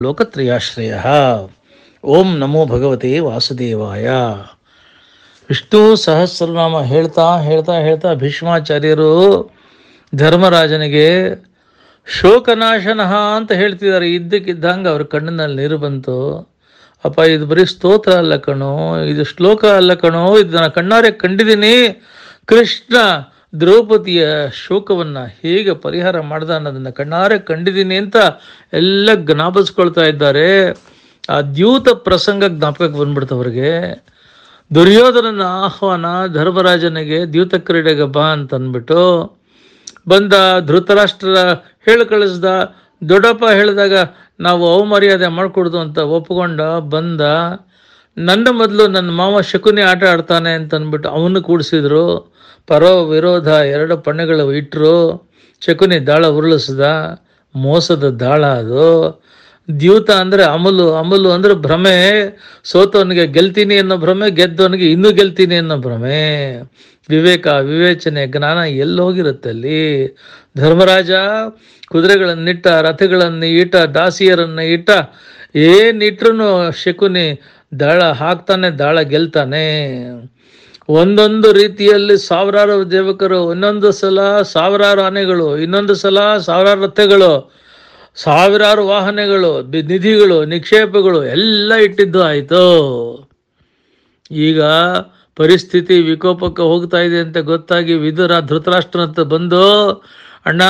ಲೋಕತ್ರಯಾಶ್ರಯ. ಓಂ ನಮೋ ಭಗವತೆ ವಾಸುದೇವಾಯ. ವಿಷ್ಣು ಸಹಸ್ರನಾಮ ಹೇಳ್ತಾ ಹೇಳ್ತಾ ಹೇಳ್ತಾ ಭೀಷ್ಮಾಚಾರ್ಯರು ಧರ್ಮರಾಜನಿಗೆ ಶೋಕನಾಶನಃ ಅಂತ ಹೇಳ್ತಿದ್ದಾರೆ. ಇದ್ದಕ್ಕಿದ್ದಂಗೆ ಅವ್ರ ಕಣ್ಣಿನಲ್ಲಿ ನೀರು ಬಂತು. ಅಪ್ಪ, ಇದು ಬರೀ ಸ್ತೋತ್ರ ಅಲ್ಲ ಕಣೋ, ಇದು ಶ್ಲೋಕ ಅಲ್ಲ ಕಣೋ, ಇದನ್ನ ಕಣ್ಣಾರೆ ಕಂಡಿದ್ದೀನಿ. ಕೃಷ್ಣ ದ್ರೌಪದಿಯ ಶೋಕವನ್ನು ಹೇಗೆ ಪರಿಹಾರ ಮಾಡ್ದ ಅನ್ನೋದನ್ನು ಕಣ್ಣಾರೆ ಕಂಡಿದ್ದೀನಿ ಅಂತ ಎಲ್ಲ ಜ್ಞಾಪಿಸ್ಕೊಳ್ತಾ ಇದ್ದಾರೆ. ಆ ದ್ಯೂತ ಪ್ರಸಂಗ ಜ್ಞಾಪಕಕ್ಕೆ ಬಂದ್ಬಿಡ್ತವ್ರಿಗೆ. ದುರ್ಯೋಧನನ ಆಹ್ವಾನ ಧರ್ಮರಾಜನಿಗೆ ದ್ಯೂತ ಕ್ರೀಡೆಗೆ ಬಾ ಅಂತ ಅಂದ್ಬಿಟ್ಟು ಬಂದ. ಧೃತರಾಷ್ಟ್ರ ಹೇಳಿ ಕಳಿಸ್ದ. ದೊಡ್ಡಪ್ಪ ಹೇಳಿದಾಗ ನಾವು ಅವಮರ್ಯಾದೆ ಮಾಡಿಕೊಡ್ದು ಅಂತ ಒಪ್ಕೊಂಡ ಬಂದ. ನನ್ನ ಮೊದಲು ನನ್ನ ಮಾವ ಶಕುನಿ ಆಟ ಆಡ್ತಾನೆ ಅಂತ ಅಂದ್ಬಿಟ್ಟು ಅವನು ಕೂಡಿಸಿದ್ರು. ಪರೋ ವಿರೋಧ ಎರಡು ಪಣ್ಣೆಗಳು ಇಟ್ಟರು. ಶಕುನಿ ದಾಳ ಉರುಳಿಸ್ದ. ಮೋಸದ ದಾಳ ಅದು. ದ್ಯೂತ ಅಂದರೆ ಅಮಲು, ಅಮಲು ಅಂದರೆ ಭ್ರಮೆ. ಸೋತವನಿಗೆ ಗೆಲ್ತೀನಿ ಅನ್ನೋ ಭ್ರಮೆ, ಗೆದ್ದವನಿಗೆ ಇನ್ನೂ ಗೆಲ್ತೀನಿ ಅನ್ನೋ ಭ್ರಮೆ. ವಿವೇಕ, ವಿವೇಚನೆ, ಜ್ಞಾನ ಎಲ್ಲೋಗಿರುತ್ತೆ ಅಲ್ಲಿ. ಧರ್ಮರಾಜ ಕುದುರೆಗಳನ್ನಿಟ್ಟ, ರಥಗಳನ್ನು ಇಟ್ಟ, ದಾಸಿಯರನ್ನು ಇಟ್ಟ, ಏನಿಟ್ರು ಶಕುನಿ ದಾಳ ಹಾಕ್ತಾನೆ, ದಾಳ ಗೆಲ್ತಾನೆ. ಒಂದೊಂದು ರೀತಿಯಲ್ಲಿ ಸಾವಿರಾರು ದೇವಕರು, ಇನ್ನೊಂದು ಸಲ ಸಾವಿರಾರು ಆನೆಗಳು, ಇನ್ನೊಂದು ಸಲ ಸಾವಿರಾರು ರಥಗಳು, ಸಾವಿರಾರು ವಾಹನಗಳು, ನಿಧಿಗಳು, ನಿಕ್ಷೇಪಗಳು ಎಲ್ಲ ಇಟ್ಟಿದ್ದು ಆಯಿತು. ಈಗ ಪರಿಸ್ಥಿತಿ ವಿಕೋಪಕ್ಕೆ ಹೋಗ್ತಾ ಇದೆ ಅಂತ ಗೊತ್ತಾಗಿ ವಿದುರ ಧೃತರಾಷ್ಟ್ರನಂತ ಬಂದು, ಅಣ್ಣ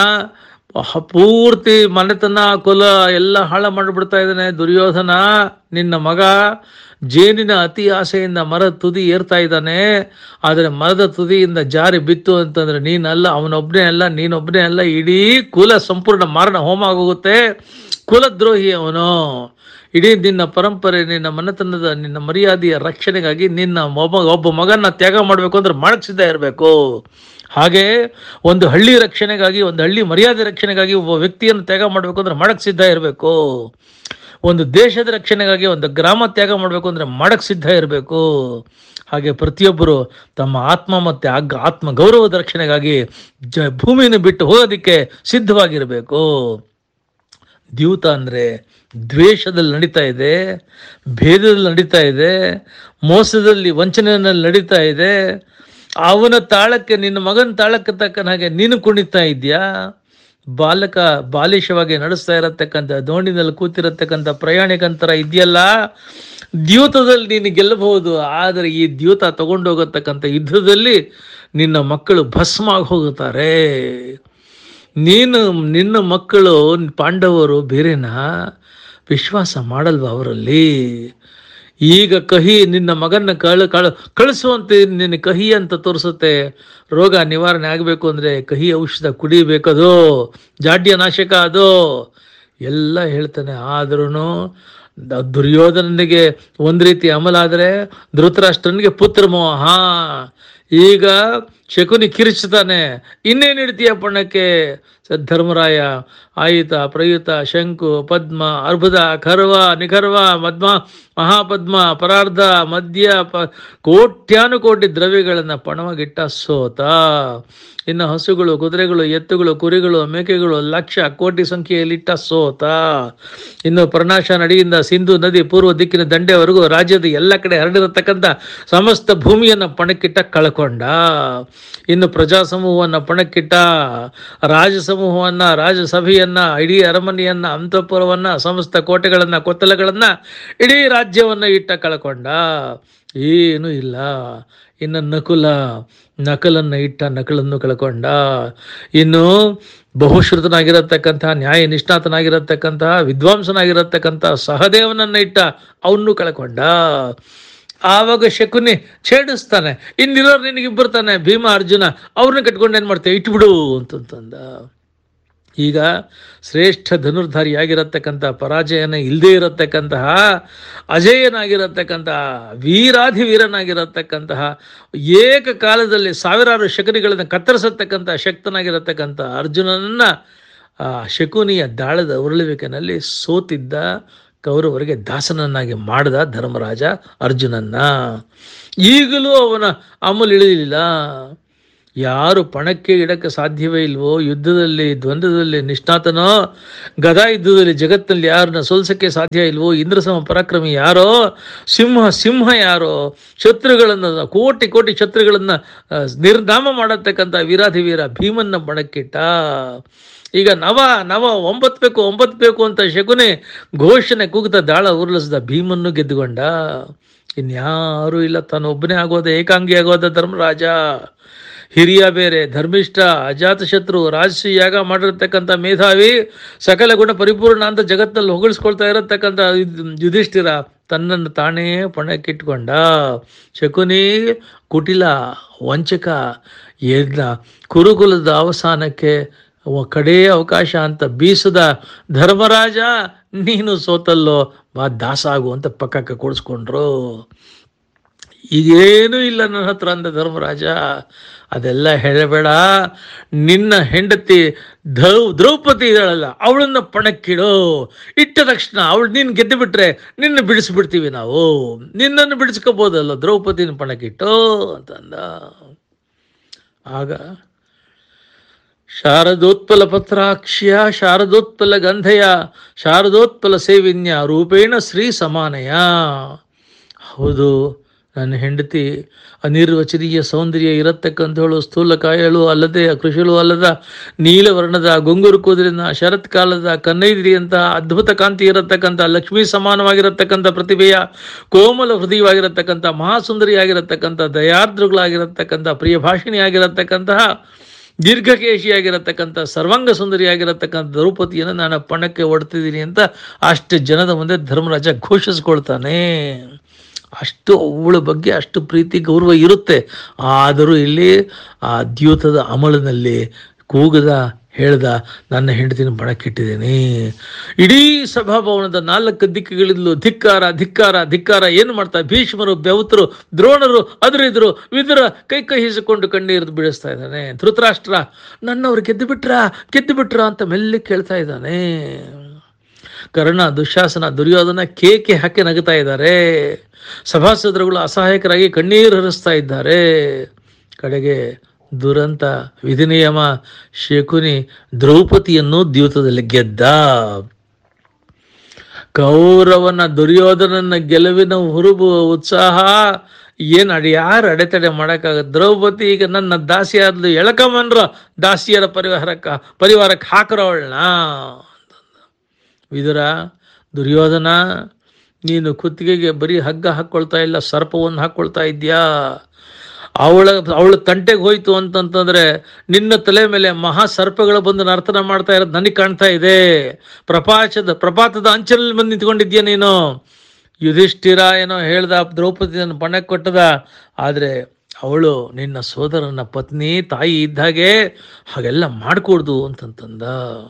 ಪೂರ್ತಿ ಮನೆತನ ಕುಲ ಎಲ್ಲ ಹಾಳ ಮಾಡಿಬಿಡ್ತಾ ಇದ್ದಾನೆ ದುರ್ಯೋಧನ. ನಿನ್ನ ಮಗ ಜೇನಿನ ಅತಿ ಆಸೆಯಿಂದ ಮರದ ತುದಿ ಏರ್ತಾ ಇದ್ದಾನೆ. ಆದರೆ ಮರದ ತುದಿಯಿಂದ ಜಾರಿ ಬಿತ್ತು ಅಂತಂದ್ರೆ ನೀನಲ್ಲ, ಅವನೊಬ್ಬನೇ ಅಲ್ಲ, ನೀನೊಬ್ಬನೇ ಅಲ್ಲ, ಇಡೀ ಕುಲ ಸಂಪೂರ್ಣ ಮಾರಣ ಹೋಮ ಆಗೋಗುತ್ತೆ. ಕುಲದ್ರೋಹಿ ಅವನು. ಇಡೀ ನಿನ್ನ ಪರಂಪರೆ, ನಿನ್ನ ಮನೆತನದ, ನಿನ್ನ ಮರ್ಯಾದೆಯ ರಕ್ಷಣೆಗಾಗಿ ನಿನ್ನ ಒಬ್ಬ ಮಗನ ತ್ಯಾಗ ಮಾಡಬೇಕು ಅಂದ್ರೆ ಮಾಡಕ್ಕೆ ಸಿದ್ಧ ಇರಬೇಕು. ಹಾಗೆ ಒಂದು ಹಳ್ಳಿ ರಕ್ಷಣೆಗಾಗಿ, ಒಂದು ಹಳ್ಳಿ ಮರ್ಯಾದೆ ರಕ್ಷಣೆಗಾಗಿ ಒಬ್ಬ ವ್ಯಕ್ತಿಯನ್ನು ತ್ಯಾಗ ಮಾಡಬೇಕು ಅಂದ್ರೆ ಮಾಡಕ್ಕೆ ಸಿದ್ಧ ಇರಬೇಕು. ಒಂದು ದೇಶದ ರಕ್ಷಣೆಗಾಗಿ ಒಂದು ಗ್ರಾಮ ತ್ಯಾಗ ಮಾಡಬೇಕು ಅಂದರೆ ಮಾಡಕ್ಕೆ ಸಿದ್ಧ ಇರಬೇಕು. ಹಾಗೆ ಪ್ರತಿಯೊಬ್ಬರು ತಮ್ಮ ಆತ್ಮ ಮತ್ತು ಆತ್ಮ ಗೌರವದ ರಕ್ಷಣೆಗಾಗಿ ಭೂಮಿಯನ್ನು ಬಿಟ್ಟು ಹೋಗೋದಕ್ಕೆ ಸಿದ್ಧವಾಗಿರಬೇಕು. ದ್ಯೂತ ಅಂದರೆ ದ್ವೇಷದಲ್ಲಿ ನಡೀತಾ ಇದೆ, ಭೇದದಲ್ಲಿ ನಡೀತಾ ಇದೆ, ಮೋಸದಲ್ಲಿ ವಂಚನೆಯಲ್ಲಿ ನಡೀತಾ ಇದೆ. ಅವನ ತಾಳಕ್ಕೆ, ನಿನ್ನ ಮಗನ ತಾಳಕ್ಕೆ ತಕ್ಕನ ಹಾಗೆ ನೀನು ಕುಣಿತಾ ಇದೆಯಾ? ಬಾಲಿಶವಾಗಿ ನಡೆಸ್ತಾ ಇರತಕ್ಕಂಥ, ದೋಣಿನಲ್ಲಿ ಕೂತಿರತಕ್ಕಂಥ ಪ್ರಯಾಣಿಕಂತರ ಇದೆಯಲ್ಲ. ದ್ಯೂತದಲ್ಲಿ ನೀನು ಗೆಲ್ಲಬಹುದು, ಆದರೆ ಈ ದ್ಯೂತ ತಗೊಂಡೋಗತಕ್ಕಂಥ ಯುದ್ಧದಲ್ಲಿ ನಿನ್ನ ಮಕ್ಕಳು ಭಸ್ಮ ಆಗಿ ಹೋಗುತ್ತಾರೆ. ನಿನ್ನ ಮಕ್ಕಳು ಪಾಂಡವರು ಬೇರೆನಾ? ವಿಶ್ವಾಸ ಮಾಡಲ್ವ ಅವರಲ್ಲಿ? ಈಗ ಕಹಿ ನಿನ್ನ ಮಗನ ಕಳಿಸುವಂತೆ ನಿನ್ನ ಕಹಿ ಅಂತ ತೋರಿಸುತ್ತೆ. ರೋಗ ನಿವಾರಣೆ ಆಗಬೇಕು ಅಂದರೆ ಕಹಿ ಔಷಧ ಕುಡಿಬೇಕದು, ಜಾಡ್ಯ ನಾಶಕ ಅದು ಎಲ್ಲ ಹೇಳ್ತಾನೆ. ಆದ್ರೂ ದುರ್ಯೋಧನನಿಗೆ ಒಂದು ರೀತಿ ಅಮಲಾದರೆ ಧೃತರಾಷ್ಟ್ರನಿಗೆ ಪುತ್ರ ಮೋಹ. ಈಗ ಶಕುನಿ ಕಿರಿಚ್ತಾನೆ, ಇನ್ನೇನು ಇಡ್ತೀಯ ಪಣ್ಣಕ್ಕೆ? ಧರ್ಮರಾಯ ಆಯುತ, ಪ್ರಯುತ, ಶಂಕು, ಪದ್ಮ, ಅರ್ಬುದ, ಖರ್ವ, ನಿಖರ್ವ, ಮದ್ಮ, ಮಹಾಪದ್ಮ, ಪರಾರ್ಧ, ಮಧ್ಯ, ಕೋಟ್ಯಾನುಕೋಟಿ ದ್ರವ್ಯಗಳನ್ನು ಪಣವಾಗಿಟ್ಟ ಸೋತ. ಇನ್ನು ಹಸುಗಳು, ಕುದುರೆಗಳು, ಎತ್ತುಗಳು, ಕುರಿಗಳು, ಮೇಕೆಗಳು ಲಕ್ಷ ಕೋಟಿ ಸಂಖ್ಯೆಯಲ್ಲಿಟ್ಟ ಸೋತ. ಇನ್ನು ಪ್ರನಾಶ ನಡಿಯಿಂದ ಸಿಂಧು ನದಿ ಪೂರ್ವ ದಿಕ್ಕಿನ ದಂಡೆವರೆಗೂ ರಾಜ್ಯದ ಎಲ್ಲ ಕಡೆ ಹರಡಿರತಕ್ಕಂಥ ಸಮಸ್ತ ಭೂಮಿಯನ್ನು ಪಣಕ್ಕಿಟ್ಟ ಕಳ್ಕೊಂಡ. ಇನ್ನು ಪ್ರಜಾ ಸಮೂಹವನ್ನು ಪಣಕ್ಕಿಟ್ಟ, ರಾಜ ಸಮೂಹವನ್ನು, ರಾಜಸಭೆಯನ್ನು, ಇಡೀ ಅರಮನೆಯನ್ನು, ಅಂತಃಪುರವನ್ನು, ಸಮಸ್ತ ಕೋಟೆಗಳನ್ನು, ಕೊತ್ತಲಗಳನ್ನು, ಇಡೀ ರಾಜ್ಯವನ್ನು ಇಟ್ಟ ಕಳ್ಕೊಂಡ. ಏನೂ ಇಲ್ಲ. ಇನ್ನು ನಕಲನ್ನು ಇಟ್ಟ, ನಕಲನ್ನು ಕಳ್ಕೊಂಡ. ಇನ್ನು ಬಹುಶ್ರುತನಾಗಿರತಕ್ಕಂಥ, ನ್ಯಾಯ ನಿಷ್ಣಾತನಾಗಿರತಕ್ಕಂಥ, ವಿದ್ವಾಂಸನಾಗಿರತಕ್ಕಂಥ ಸಹದೇವನನ್ನು ಇಟ್ಟ, ಅವನ್ನೂ ಕಳ್ಕೊಂಡ. ಆವಾಗ ಶಕುನಿ ಛೇಡಿಸ್ತಾನೆ, ಇನ್ನಿರೋರು ನಿನಗಿಬ್ಬರು ತಾನೆ, ಭೀಮ ಅರ್ಜುನ, ಅವ್ರನ್ನ ಕಟ್ಕೊಂಡು ಏನು ಮಾಡ್ತೇವೆ, ಇಟ್ಬಿಡು ಅಂತಂದ. ಈಗ ಶ್ರೇಷ್ಠ ಧನುರ್ಧಾರಿಯಾಗಿರತಕ್ಕಂಥ, ಪರಾಜಯನ ಇಲ್ಲದೇ ಇರತಕ್ಕಂತಹ, ಅಜೇಯನಾಗಿರತಕ್ಕಂತಹ, ವೀರಾಧಿವೀರನಾಗಿರತಕ್ಕಂತಹ, ಏಕಕಾಲದಲ್ಲಿ ಸಾವಿರಾರು ಶಕುನಿಗಳನ್ನು ಕತ್ತರಿಸತಕ್ಕಂಥ ಶಕ್ತನಾಗಿರತಕ್ಕಂಥ ಅರ್ಜುನನನ್ನು ಶಕುನಿಯ ದಾಳದ ಉರುಳುವಿಕೆನಲ್ಲಿ ಸೋತಿದ್ದ ಕೌರವರಿಗೆ ದಾಸನನ್ನಾಗಿ ಮಾಡಿದ ಧರ್ಮರಾಜ ಅರ್ಜುನನ್ನ. ಈಗಲೂ ಅವನ ಅಮಲು ಇಳಿಲಿಲ್ಲ. ಯಾರು ಪಣಕ್ಕೆ ಇಡಕ್ಕೆ ಸಾಧ್ಯವೇ ಇಲ್ವೋ, ಯುದ್ಧದಲ್ಲಿ ದ್ವಂದ್ವದಲ್ಲಿ ನಿಷ್ಣಾತನೋ, ಗದಾ ಯುದ್ಧದಲ್ಲಿ ಜಗತ್ತಿನಲ್ಲಿ ಯಾರನ್ನ ಸೋಲ್ಸಕ್ಕೆ ಸಾಧ್ಯ ಇಲ್ವೋ, ಇಂದ್ರಸಮ ಪರಾಕ್ರಮಿ ಯಾರೋ, ಸಿಂಹ ಯಾರೋ, ಶತ್ರುಗಳನ್ನು ಕೋಟಿ ಕೋಟಿ ಶತ್ರುಗಳನ್ನು ನಿರ್ನಾಮ ಮಾಡತಕ್ಕಂಥ ವೀರಾಧಿವೀರ ಭೀಮನ್ನ ಪಣಕ್ಕಿಟ್ಟ. ಈಗ ನವ 9 ಬೇಕು ಅಂತ ಶಕುನಿ ಘೋಷಣೆ ಕೂಗುತ್ತಾ ದಾಳ ಉರುಳಿಸಿದ, ಭೀಮನ್ನು ಗೆದ್ದುಕೊಂಡ. ಇನ್ಯಾರೂ ಇಲ್ಲ, ತಾನೊಬ್ಬನೇ ಆಗೋದ, ಏಕಾಂಗಿ ಆಗೋದ ಧರ್ಮರಾಜ. ಹಿರಿಯ ಬೇರೆ, ಧರ್ಮಿಷ್ಠ, ಅಜಾತಶತ್ರು, ರಾಜಸಿ ಯಾಗ ಮಾಡಿರ್ತಕ್ಕಂಥ ಮೇಧಾವಿ, ಸಕಲ ಗುಣ ಪರಿಪೂರ್ಣ ಅಂತ ಜಗತ್ತಿನಲ್ಲಿ ಹೊಗಳಿಸ್ಕೊಳ್ತಾ ಇರತಕ್ಕಂಥ ಯುಧಿಷ್ಠಿರ ತನ್ನನ್ನು ತಾನೇ ಪಣಕ್ಕಿಟ್ಕೊಂಡ. ಶಕುನಿ ಕುಟಿಲ, ವಂಚಕ, ಎಲ್ಲ ಕುರುಕುಲದ ಅವಸಾನಕ್ಕೆ ಕಡೇ ಅವಕಾಶ ಅಂತ ಬೀಸದ ಧರ್ಮರಾಜ, ನೀನು ಸೋತಲ್ಲೋ, ಬಾ ದಾಸ ಆಗು ಅಂತ ಪಕ್ಕಕ್ಕೆ ಕೂಡಿಸ್ಕೊಂಡ್ರು. ಈಗೇನೂ ಇಲ್ಲ ನನ್ನ ಹತ್ರ ಅಂದ ಧರ್ಮರಾಜ. ಅದೆಲ್ಲ ಹೇಳಬೇಡ, ನಿನ್ನ ಹೆಂಡತಿ ದ್ರೌಪದಿ ಇದ್ದಾಳಲ್ಲ, ಅವಳನ್ನ ಪಣಕ್ಕಿಡು. ಇಟ್ಟ ತಕ್ಷಣ ಅವಳು ನೀನು ಗೆದ್ದು ಬಿಟ್ರೆ ನಿನ್ನ ಬಿಡಿಸ್ಬಿಡ್ತೀವಿ ನಾವು, ನಿನ್ನನ್ನು ಬಿಡಿಸ್ಕೋಬೋದಲ್ಲ, ದ್ರೌಪದಿನ ಪಣಕ್ಕಿಟ್ಟು ಅಂತಂದ. ಆಗ ಶಾರದೋತ್ಪಲ ಪತ್ರಾಕ್ಷ್ಯ ಶಾರದೋತ್ಪಲ ಗಂಧಯ ಶಾರದೋತ್ಪಲ ಸೇವಿನ್ಯ ರೂಪೇಣ ಶ್ರೀ ಸಮಾನಯ. ಹೌದು, ನನ್ನ ಹೆಂಡತಿ ಅನಿರ್ವಚನೀಯ ಸೌಂದರ್ಯ ಇರತಕ್ಕಂಥವಳು, ಸ್ಥೂಲಕಾಯಳು ಅಲ್ಲದೆ ಕೃಷಿಳು ಅಲ್ಲದ ನೀಲವರ್ಣದ ಗುಂಗುರು ಕೂದಲಿನ ಶರತ್ಕಾಲದ ಕನ್ನೈದಿರಿಯಂತಹ ಅದ್ಭುತ ಕಾಂತಿ ಇರತಕ್ಕಂಥ, ಲಕ್ಷ್ಮೀ ಸಮಾನವಾಗಿರತಕ್ಕಂಥ ಪ್ರತಿಭೆಯ ಕೋಮಲ ಹೃದಯವಾಗಿರತಕ್ಕಂಥ, ಮಹಾಸುಂದರಿಯಾಗಿರತಕ್ಕಂಥ, ದಯಾರ್ದ್ರಗಳಾಗಿರತಕ್ಕಂಥ, ಪ್ರಿಯ ಭಾಷಿಣಿಯಾಗಿರತಕ್ಕಂತಹ, ದೀರ್ಘಕೇಶಿಯಾಗಿರತಕ್ಕಂಥ, ಸರ್ವಾಂಗ ಸುಂದರಿಯಾಗಿರತಕ್ಕಂಥ ದ್ರೌಪದಿಯನ್ನು ನಾನು ಪಣಕ್ಕೆ ಹೊಡ್ತಿದ್ದೀನಿ ಅಂತ ಅಷ್ಟು ಜನದ ಮುಂದೆ ಧರ್ಮರಾಜ ಘೋಷಿಸ್ಕೊಳ್ತಾನೆ. ಅಷ್ಟು ಅವಳ ಬಗ್ಗೆ ಅಷ್ಟು ಪ್ರೀತಿ ಗೌರವ ಇರುತ್ತೆ. ಆದರೂ ಇಲ್ಲಿ ಆ ದ್ಯೂತದ ಅಮಲಿನಲ್ಲಿ ಕೂಗದ ಹೇಳ್ದ, ನನ್ನ ಹೆಂಡತಿನ ಪಣಕ್ಕಿಟ್ಟಿದ್ದೀನಿ. ಇಡೀ ಸಭಾಭವನದ 4 ದಿಕ್ಕುಗಳಿಂದಲೂ ಧಿಕ್ಕಾರ ಧಿಕ್ಕಾರ ಧಿಕ್ಕಾರ. ಏನು ಮಾಡ್ತಾ, ಭೀಷ್ಮರು, ಬೆವತರು, ದ್ರೋಣರು ಅದರಿದ್ರು, ವಿದುರ ಕೈ ಹಿಸಿಕೊಂಡು ಕಣ್ಣೀರು ಬೀಳಿಸ್ತಾ ಇದ್ದಾನೆ. ಧೃತರಾಷ್ಟ್ರ, ನನ್ನವ್ರು ಗೆದ್ದು ಬಿಟ್ರ ಅಂತ ಮೆಲ್ಲಿ ಕೇಳ್ತಾ ಇದ್ದಾನೆ. ಕರ್ಣ, ದುಶ್ಯಾಸನ, ದುರ್ಯೋಧನ ಕೇಕೆ ಹಾಕಿ ನಗುತ್ತಾ ಇದ್ದಾರೆ. ಸಭಾಸದರುಗಳು ಅಸಹಾಯಕರಾಗಿ ಕಣ್ಣೀರು ಹರಿಸ್ತಾ ಇದ್ದಾರೆ. ಕಡೆಗೆ ದುರಂತ ವಿಧಿನಿಯಮ, ಶಕುನಿ ದ್ರೌಪದಿಯನ್ನು ದ್ಯೂತದಲ್ಲಿ ಗೆದ್ದ. ಕೌರವನ ದುರ್ಯೋಧನನ ಗೆಲುವಿನ ಹುರುಬು ಉತ್ಸಾಹ ಏನು ಯಾರು ಅಡೆತಡೆ ಮಾಡೋಕ್ಕಾಗತ್ತೆ. ದ್ರೌಪದಿ ಈಗ ನನ್ನ ದಾಸಿಯಾದ್ಲು, ಎಳಕಮನ್ರ ದಾಸಿಯರ ಪರಿವಾರಕ್ಕೆ ಹಾಕರೋ ಅವಳನ್ನ. ವಿದುರ, ದುರ್ಯೋಧನ, ನೀನು ಕುತ್ತಿಗೆಗೆ ಬರೀ ಹಗ್ಗ ಹಾಕ್ಕೊಳ್ತಾ ಇಲ್ಲ, ಸರ್ಪವನ್ನು ಹಾಕ್ಕೊಳ್ತಾ ಇದ್ಯಾ. ಅವಳ ತಂಟೆಗೆ ಹೋಯ್ತು ಅಂತಂತಂದ್ರೆ ನಿನ್ನ ತಲೆ ಮೇಲೆ ಮಹಾಸರ್ಪಗಳು ಬಂದು ನರ್ತನ ಮಾಡ್ತಾ ಇರೋದು ನನಗೆ ಕಾಣ್ತಾ ಇದೆ. ಪ್ರಪಾತದ ಅಂಚನಲ್ಲಿ ಬಂದು ನಿಂತ್ಕೊಂಡಿದ್ಯಾ ನೀನು. ಯುಧಿಷ್ಠಿರ ಏನೋ ಹೇಳ್ದ, ದ್ರೌಪದಿಯನ್ನು ಪಣಕ್ಕೆ ಕೊಟ್ಟದ, ಆದರೆ ಅವಳು ನಿನ್ನ ಸೋದರನ ಪತ್ನಿ, ತಾಯಿ ಇದ್ದಾಗೆ, ಹಾಗೆಲ್ಲ ಮಾಡ್ಕೊಡ್ದು ಅಂತಂತಂದ.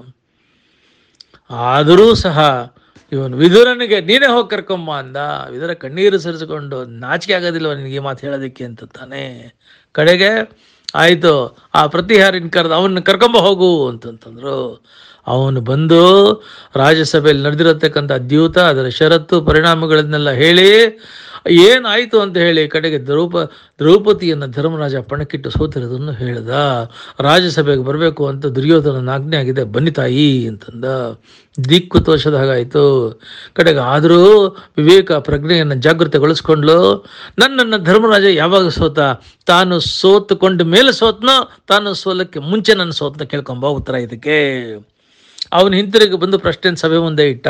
ಆದರೂ ಸಹ ಇವನು ವಿದುರನಿಗೆ ನೀನೇ ಹೋಗಿ ಕರ್ಕೊಂಬ ಅಂದ. ವಿದುರ ಕಣ್ಣೀರು ಸರಿಸಿಕೊಂಡು, ನಾಚಿಕೆ ಆಗೋದಿಲ್ವ ನಿನಗೆ ಮಾತು ಹೇಳೋದಕ್ಕೆ ಅಂತ ತಾನೆ. ಕಡೆಗೆ ಆಯಿತು, ಆ ಪ್ರತಿಹಾರಿನ ಕರೆದು ಅವನ್ನ ಕರ್ಕೊಂಬ ಹೋಗು ಅಂತಂತಂದ್ರು. ಅವನು ಬಂದು ರಾಜ್ಯಸಭೆಯಲ್ಲಿ ನಡೆದಿರತಕ್ಕಂಥ ದ್ಯೂತ, ಅದರ ಷರತ್ತು ಪರಿಣಾಮಗಳನ್ನೆಲ್ಲ ಹೇಳಿ ಏನಾಯಿತು ಅಂತ ಹೇಳಿ ಕಡೆಗೆ ದ್ರೌಪದಿಯನ್ನು ಧರ್ಮರಾಜ ಪಣಕ್ಕಿಟ್ಟು ಸೋತಿರೋದನ್ನು ಹೇಳ್ದ. ರಾಜ್ಯಸಭೆಗೆ ಬರಬೇಕು ಅಂತ ದುರ್ಯೋಧನನ ಆಜ್ಞೆ ಆಗಿದೆ, ಬನ್ನಿ ತಾಯಿ ಅಂತಂದ. ದಿಕ್ಕು ತೋಷದ ಹಾಗಾಯಿತು. ಕಡೆಗೆ ಆದರೂ ವಿವೇಕ ಪ್ರಜ್ಞೆಯನ್ನು ಜಾಗೃತಗೊಳಿಸ್ಕೊಂಡ್ಲು. ನನ್ನನ್ನು ಧರ್ಮರಾಜ ಯಾವಾಗ ಸೋತ, ತಾನು ಸೋತುಕೊಂಡ ಮೇಲೆ ಸೋತ್ನೋ, ತಾನು ಸೋಲಕ್ಕೆ ಮುಂಚೆ ನನ್ನ ಸೋತ್ನ ಕೇಳ್ಕೊಂಬ ಉತ್ತರ ಇದಕ್ಕೆ. ಅವನು ಹಿಂತಿರುಗಿ ಬಂದು ಪ್ರಶ್ನೆ ಸಭೆ ಮುಂದೆ ಇಟ್ಟ.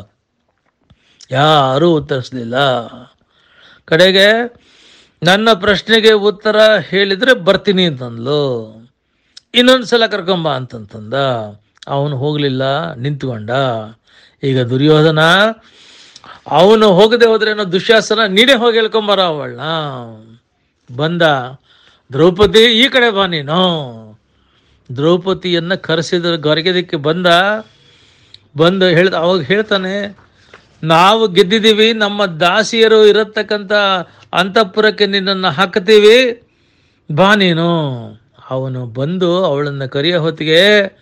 ಯಾರೂ ಉತ್ತರಿಸಲಿಲ್ಲ. ಕಡೆಗೆ ನನ್ನ ಪ್ರಶ್ನೆಗೆ ಉತ್ತರ ಹೇಳಿದರೆ ಬರ್ತೀನಿ ಅಂತಂದ್ಲು. ಇನ್ನೊಂದ್ಸಲ ಕರ್ಕೊಂಬ ಅಂತಂತಂದ. ಅವನು ಹೋಗಲಿಲ್ಲ, ನಿಂತ್ಕೊಂಡ. ಈಗ ದುರ್ಯೋಧನ, ಅವನು ಹೋಗದೆ ಹೋದ್ರೇನೋ ದುಶ್ಯಾಸನ, ನೀನೇ ಹೋಗಿ ಹೇಳ್ಕೊಂಬಾರ ಅವಳನ್ನ. ಬಂದ. ದ್ರೌಪದಿ, ಈ ಕಡೆ ಬಾ ನೀನು. ದ್ರೌಪದಿಯನ್ನು ಕರೆಸಿದ ಗೊರಗೆದಕ್ಕೆ ಬಂದು ಹೇಳ್ದ. ಅವಾಗ ಹೇಳ್ತಾನೆ, ನಾವು ಗೆದ್ದಿದ್ದೀವಿ, ನಮ್ಮ ದಾಸಿಯರು ಇರತಕ್ಕಂಥ ಅಂತಃಪುರಕ್ಕೆ ನಿನ್ನನ್ನು ಹಾಕ್ತೀವಿ, ಬಾ ನೀನು. ಅವನು ಬಂದು ಅವಳನ್ನು ಕರೆಯೋ ಹೊತ್ತಿಗೆ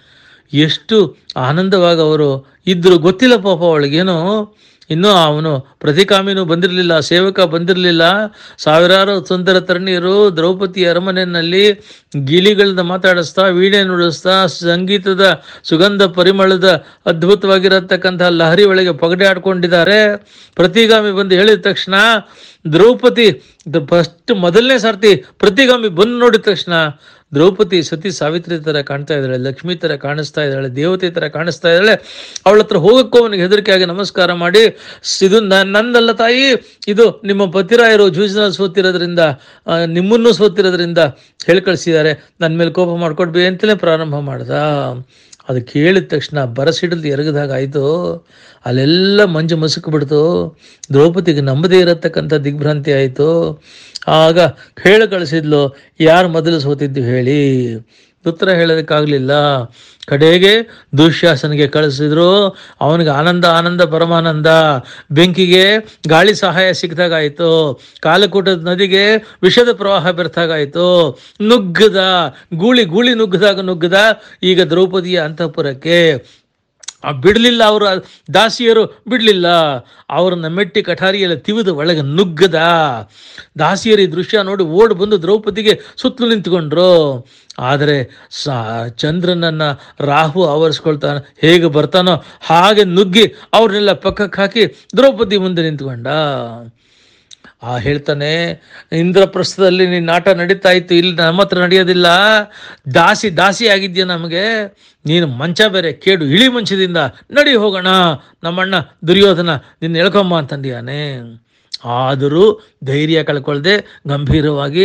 ಎಷ್ಟು ಆನಂದವಾಗಿ ಅವರು ಇದ್ದರು ಗೊತ್ತಿಲ್ಲ ಪಾಪ ಅವಳಿಗೇನೋ. ಇನ್ನೂ ಅವನು ಪ್ರತಿಕಾಮಿನೂ ಬಂದಿರಲಿಲ್ಲ, ಸೇವಕ ಬಂದಿರಲಿಲ್ಲ. ಸಾವಿರಾರು ಸುಂದರ ತರುಣಿಯರು ದ್ರೌಪದಿ ಅರಮನೆಯಲ್ಲಿ ಗಿಳಿಗಳನ್ನ ಮಾತಾಡಿಸ್ತಾ, ವೀಣೆ ನುಡಿಸ್ತಾ, ಸಂಗೀತದ ಸುಗಂಧ ಪರಿಮಳದ ಅದ್ಭುತವಾಗಿರತಕ್ಕಂಥ ಲಹರಿ ಒಳಗೆ ಪಗಡೆ ಆಡ್ಕೊಂಡಿದ್ದಾರೆ. ಪ್ರತಿಗಾಮಿ ಬಂದು ಹೇಳಿದ ತಕ್ಷಣ ದ್ರೌಪದಿ ಫಸ್ಟ್ ಮೊದಲನೇ ಸರ್ತಿ ಪ್ರತಿಗಾಮಿ ಬಂದು ನೋಡಿದ ತಕ್ಷಣ ದ್ರೌಪದಿ ಸತಿ ಸಾವಿತ್ರಿ ಥರ ಕಾಣ್ತಾ ಇದ್ದಾಳೆ, ಲಕ್ಷ್ಮೀ ಥರ ಕಾಣಿಸ್ತಾ ಇದ್ದಾಳೆ, ದೇವತೆ ಥರ ಕಾಣಿಸ್ತಾ ಇದ್ದಾಳೆ. ಅವಳ ಹತ್ರ ಹೋಗಕ್ಕೂ ಅವನಿಗೆ ಹೆದರಿಕೆಯಾಗಿ ನಮಸ್ಕಾರ ಮಾಡಿ, ಇದು ನಂದಲ್ಲ ತಾಯಿ, ಇದು ನಿಮ್ಮ ಪತಿರಾಯರು ಜೂಜಿನಲ್ಲಿ ಸೋತಿರೋದ್ರಿಂದ, ನಿಮ್ಮನ್ನು ಸೋತಿರೋದ್ರಿಂದ ಹೇಳಿ ಕಳಿಸಿದ್ದಾರೆ, ನನ್ನ ಮೇಲೆ ಕೋಪ ಮಾಡ್ಕೊಡ್ಬೇ ಅಂತಲೇ ಪ್ರಾರಂಭ ಮಾಡ್ದ. ಅದು ಕೇಳಿದ ತಕ್ಷಣ ಬರಸಿಡಲು ಎರಗದಾಗ ಆಯಿತು. ಅಲ್ಲೆಲ್ಲ ಮಂಜು ಮಸುಕು ಬಿಡ್ತು. ದ್ರೌಪದಿಗೆ ನಂಬದೇ ಇರತಕ್ಕಂಥ ದಿಗ್ಭ್ರಾಂತಿ ಆಯಿತು. ಆಗ ಹೇಳಿ ಕಳಿಸಿದ್ಲು, ಯಾರು ಮೊದಲು ಸೋತಿದ್ದು ಹೇಳಿ. ಉತ್ತರ ಹೇಳೋದಕ್ಕಾಗಲಿಲ್ಲ. ಕಡೆಗೆ ದುಶ್ಯಾಸನಿಗೆ ಕಳಿಸಿದ್ರು. ಅವನಿಗೆ ಆನಂದ ಆನಂದ ಪರಮಾನಂದ. ಬೆಂಕಿಗೆ ಗಾಳಿ ಸಹಾಯ ಸಿಕ್ಕಿದಾಗಾಯಿತು. ಕಾಲಕೂಟದ ನದಿಗೆ ವಿಷದ ಪ್ರವಾಹ ಬೆರೆತಾಗಾಯಿತು. ನುಗ್ಗದ ಗೂಳಿ ನುಗ್ಗದ. ಈಗ ದ್ರೌಪದಿಯ ಅಂತಃಪುರಕ್ಕೆ ಬಿಡಲಿಲ್ಲ. ಅವರು ದಾಸಿಯರು ಬಿಡಲಿಲ್ಲ. ಅವರನ್ನ ಮೆಟ್ಟಿ ಕಠಾರಿಯಲ್ಲಿ ತಿವಿದು ಒಳಗೆ ನುಗ್ಗದ. ದಾಸಿಯರು ಈ ದೃಶ್ಯ ನೋಡಿ ಓಡಿ ಬಂದು ದ್ರೌಪದಿಗೆ ಸುತ್ತಲೂ ನಿಂತ್ಕೊಂಡ್ರು. ಆದರೆ ಚಂದ್ರನನ್ನು ರಾಹು ಆವರಿಸ್ಕೊಳ್ತಾನೆ, ಹೇಗೆ ಬರ್ತಾನೋ ಹಾಗೆ ನುಗ್ಗಿ ಅವ್ರನ್ನೆಲ್ಲ ಪಕ್ಕಕ್ಕೆ ಹಾಕಿ ದ್ರೌಪದಿ ಮುಂದೆ ನಿಂತ್ಕೊಂಡ. ಹೇಳ್ತಾನೆ, ಇಂದ್ರಪ್ರಸ್ಥದಲ್ಲಿ ನಿನ್ನ ಆಟ ನಡೀತಾ ಇತ್ತು, ಇಲ್ಲಿ ನಮ್ಮ ಹತ್ರ ನಡೆಯೋದಿಲ್ಲ. ದಾಸಿ ಆಗಿದ್ಯಾ ನಮಗೆ, ನೀನು ಮಂಚ ಬೇರೆ ಕೇಡು, ಇಳಿ ಮಂಚದಿಂದ ನಡಿ ಹೋಗೋಣ, ನಮ್ಮಣ್ಣ ದುರ್ಯೋಧನ ನಿನ್ನ ಎಳ್ಕೊಂಬ ಅಂತಂದಿಯಾನೆ. ಆದರೂ ಧೈರ್ಯ ಕಳ್ಕೊಳ್ದೆ ಗಂಭೀರವಾಗಿ,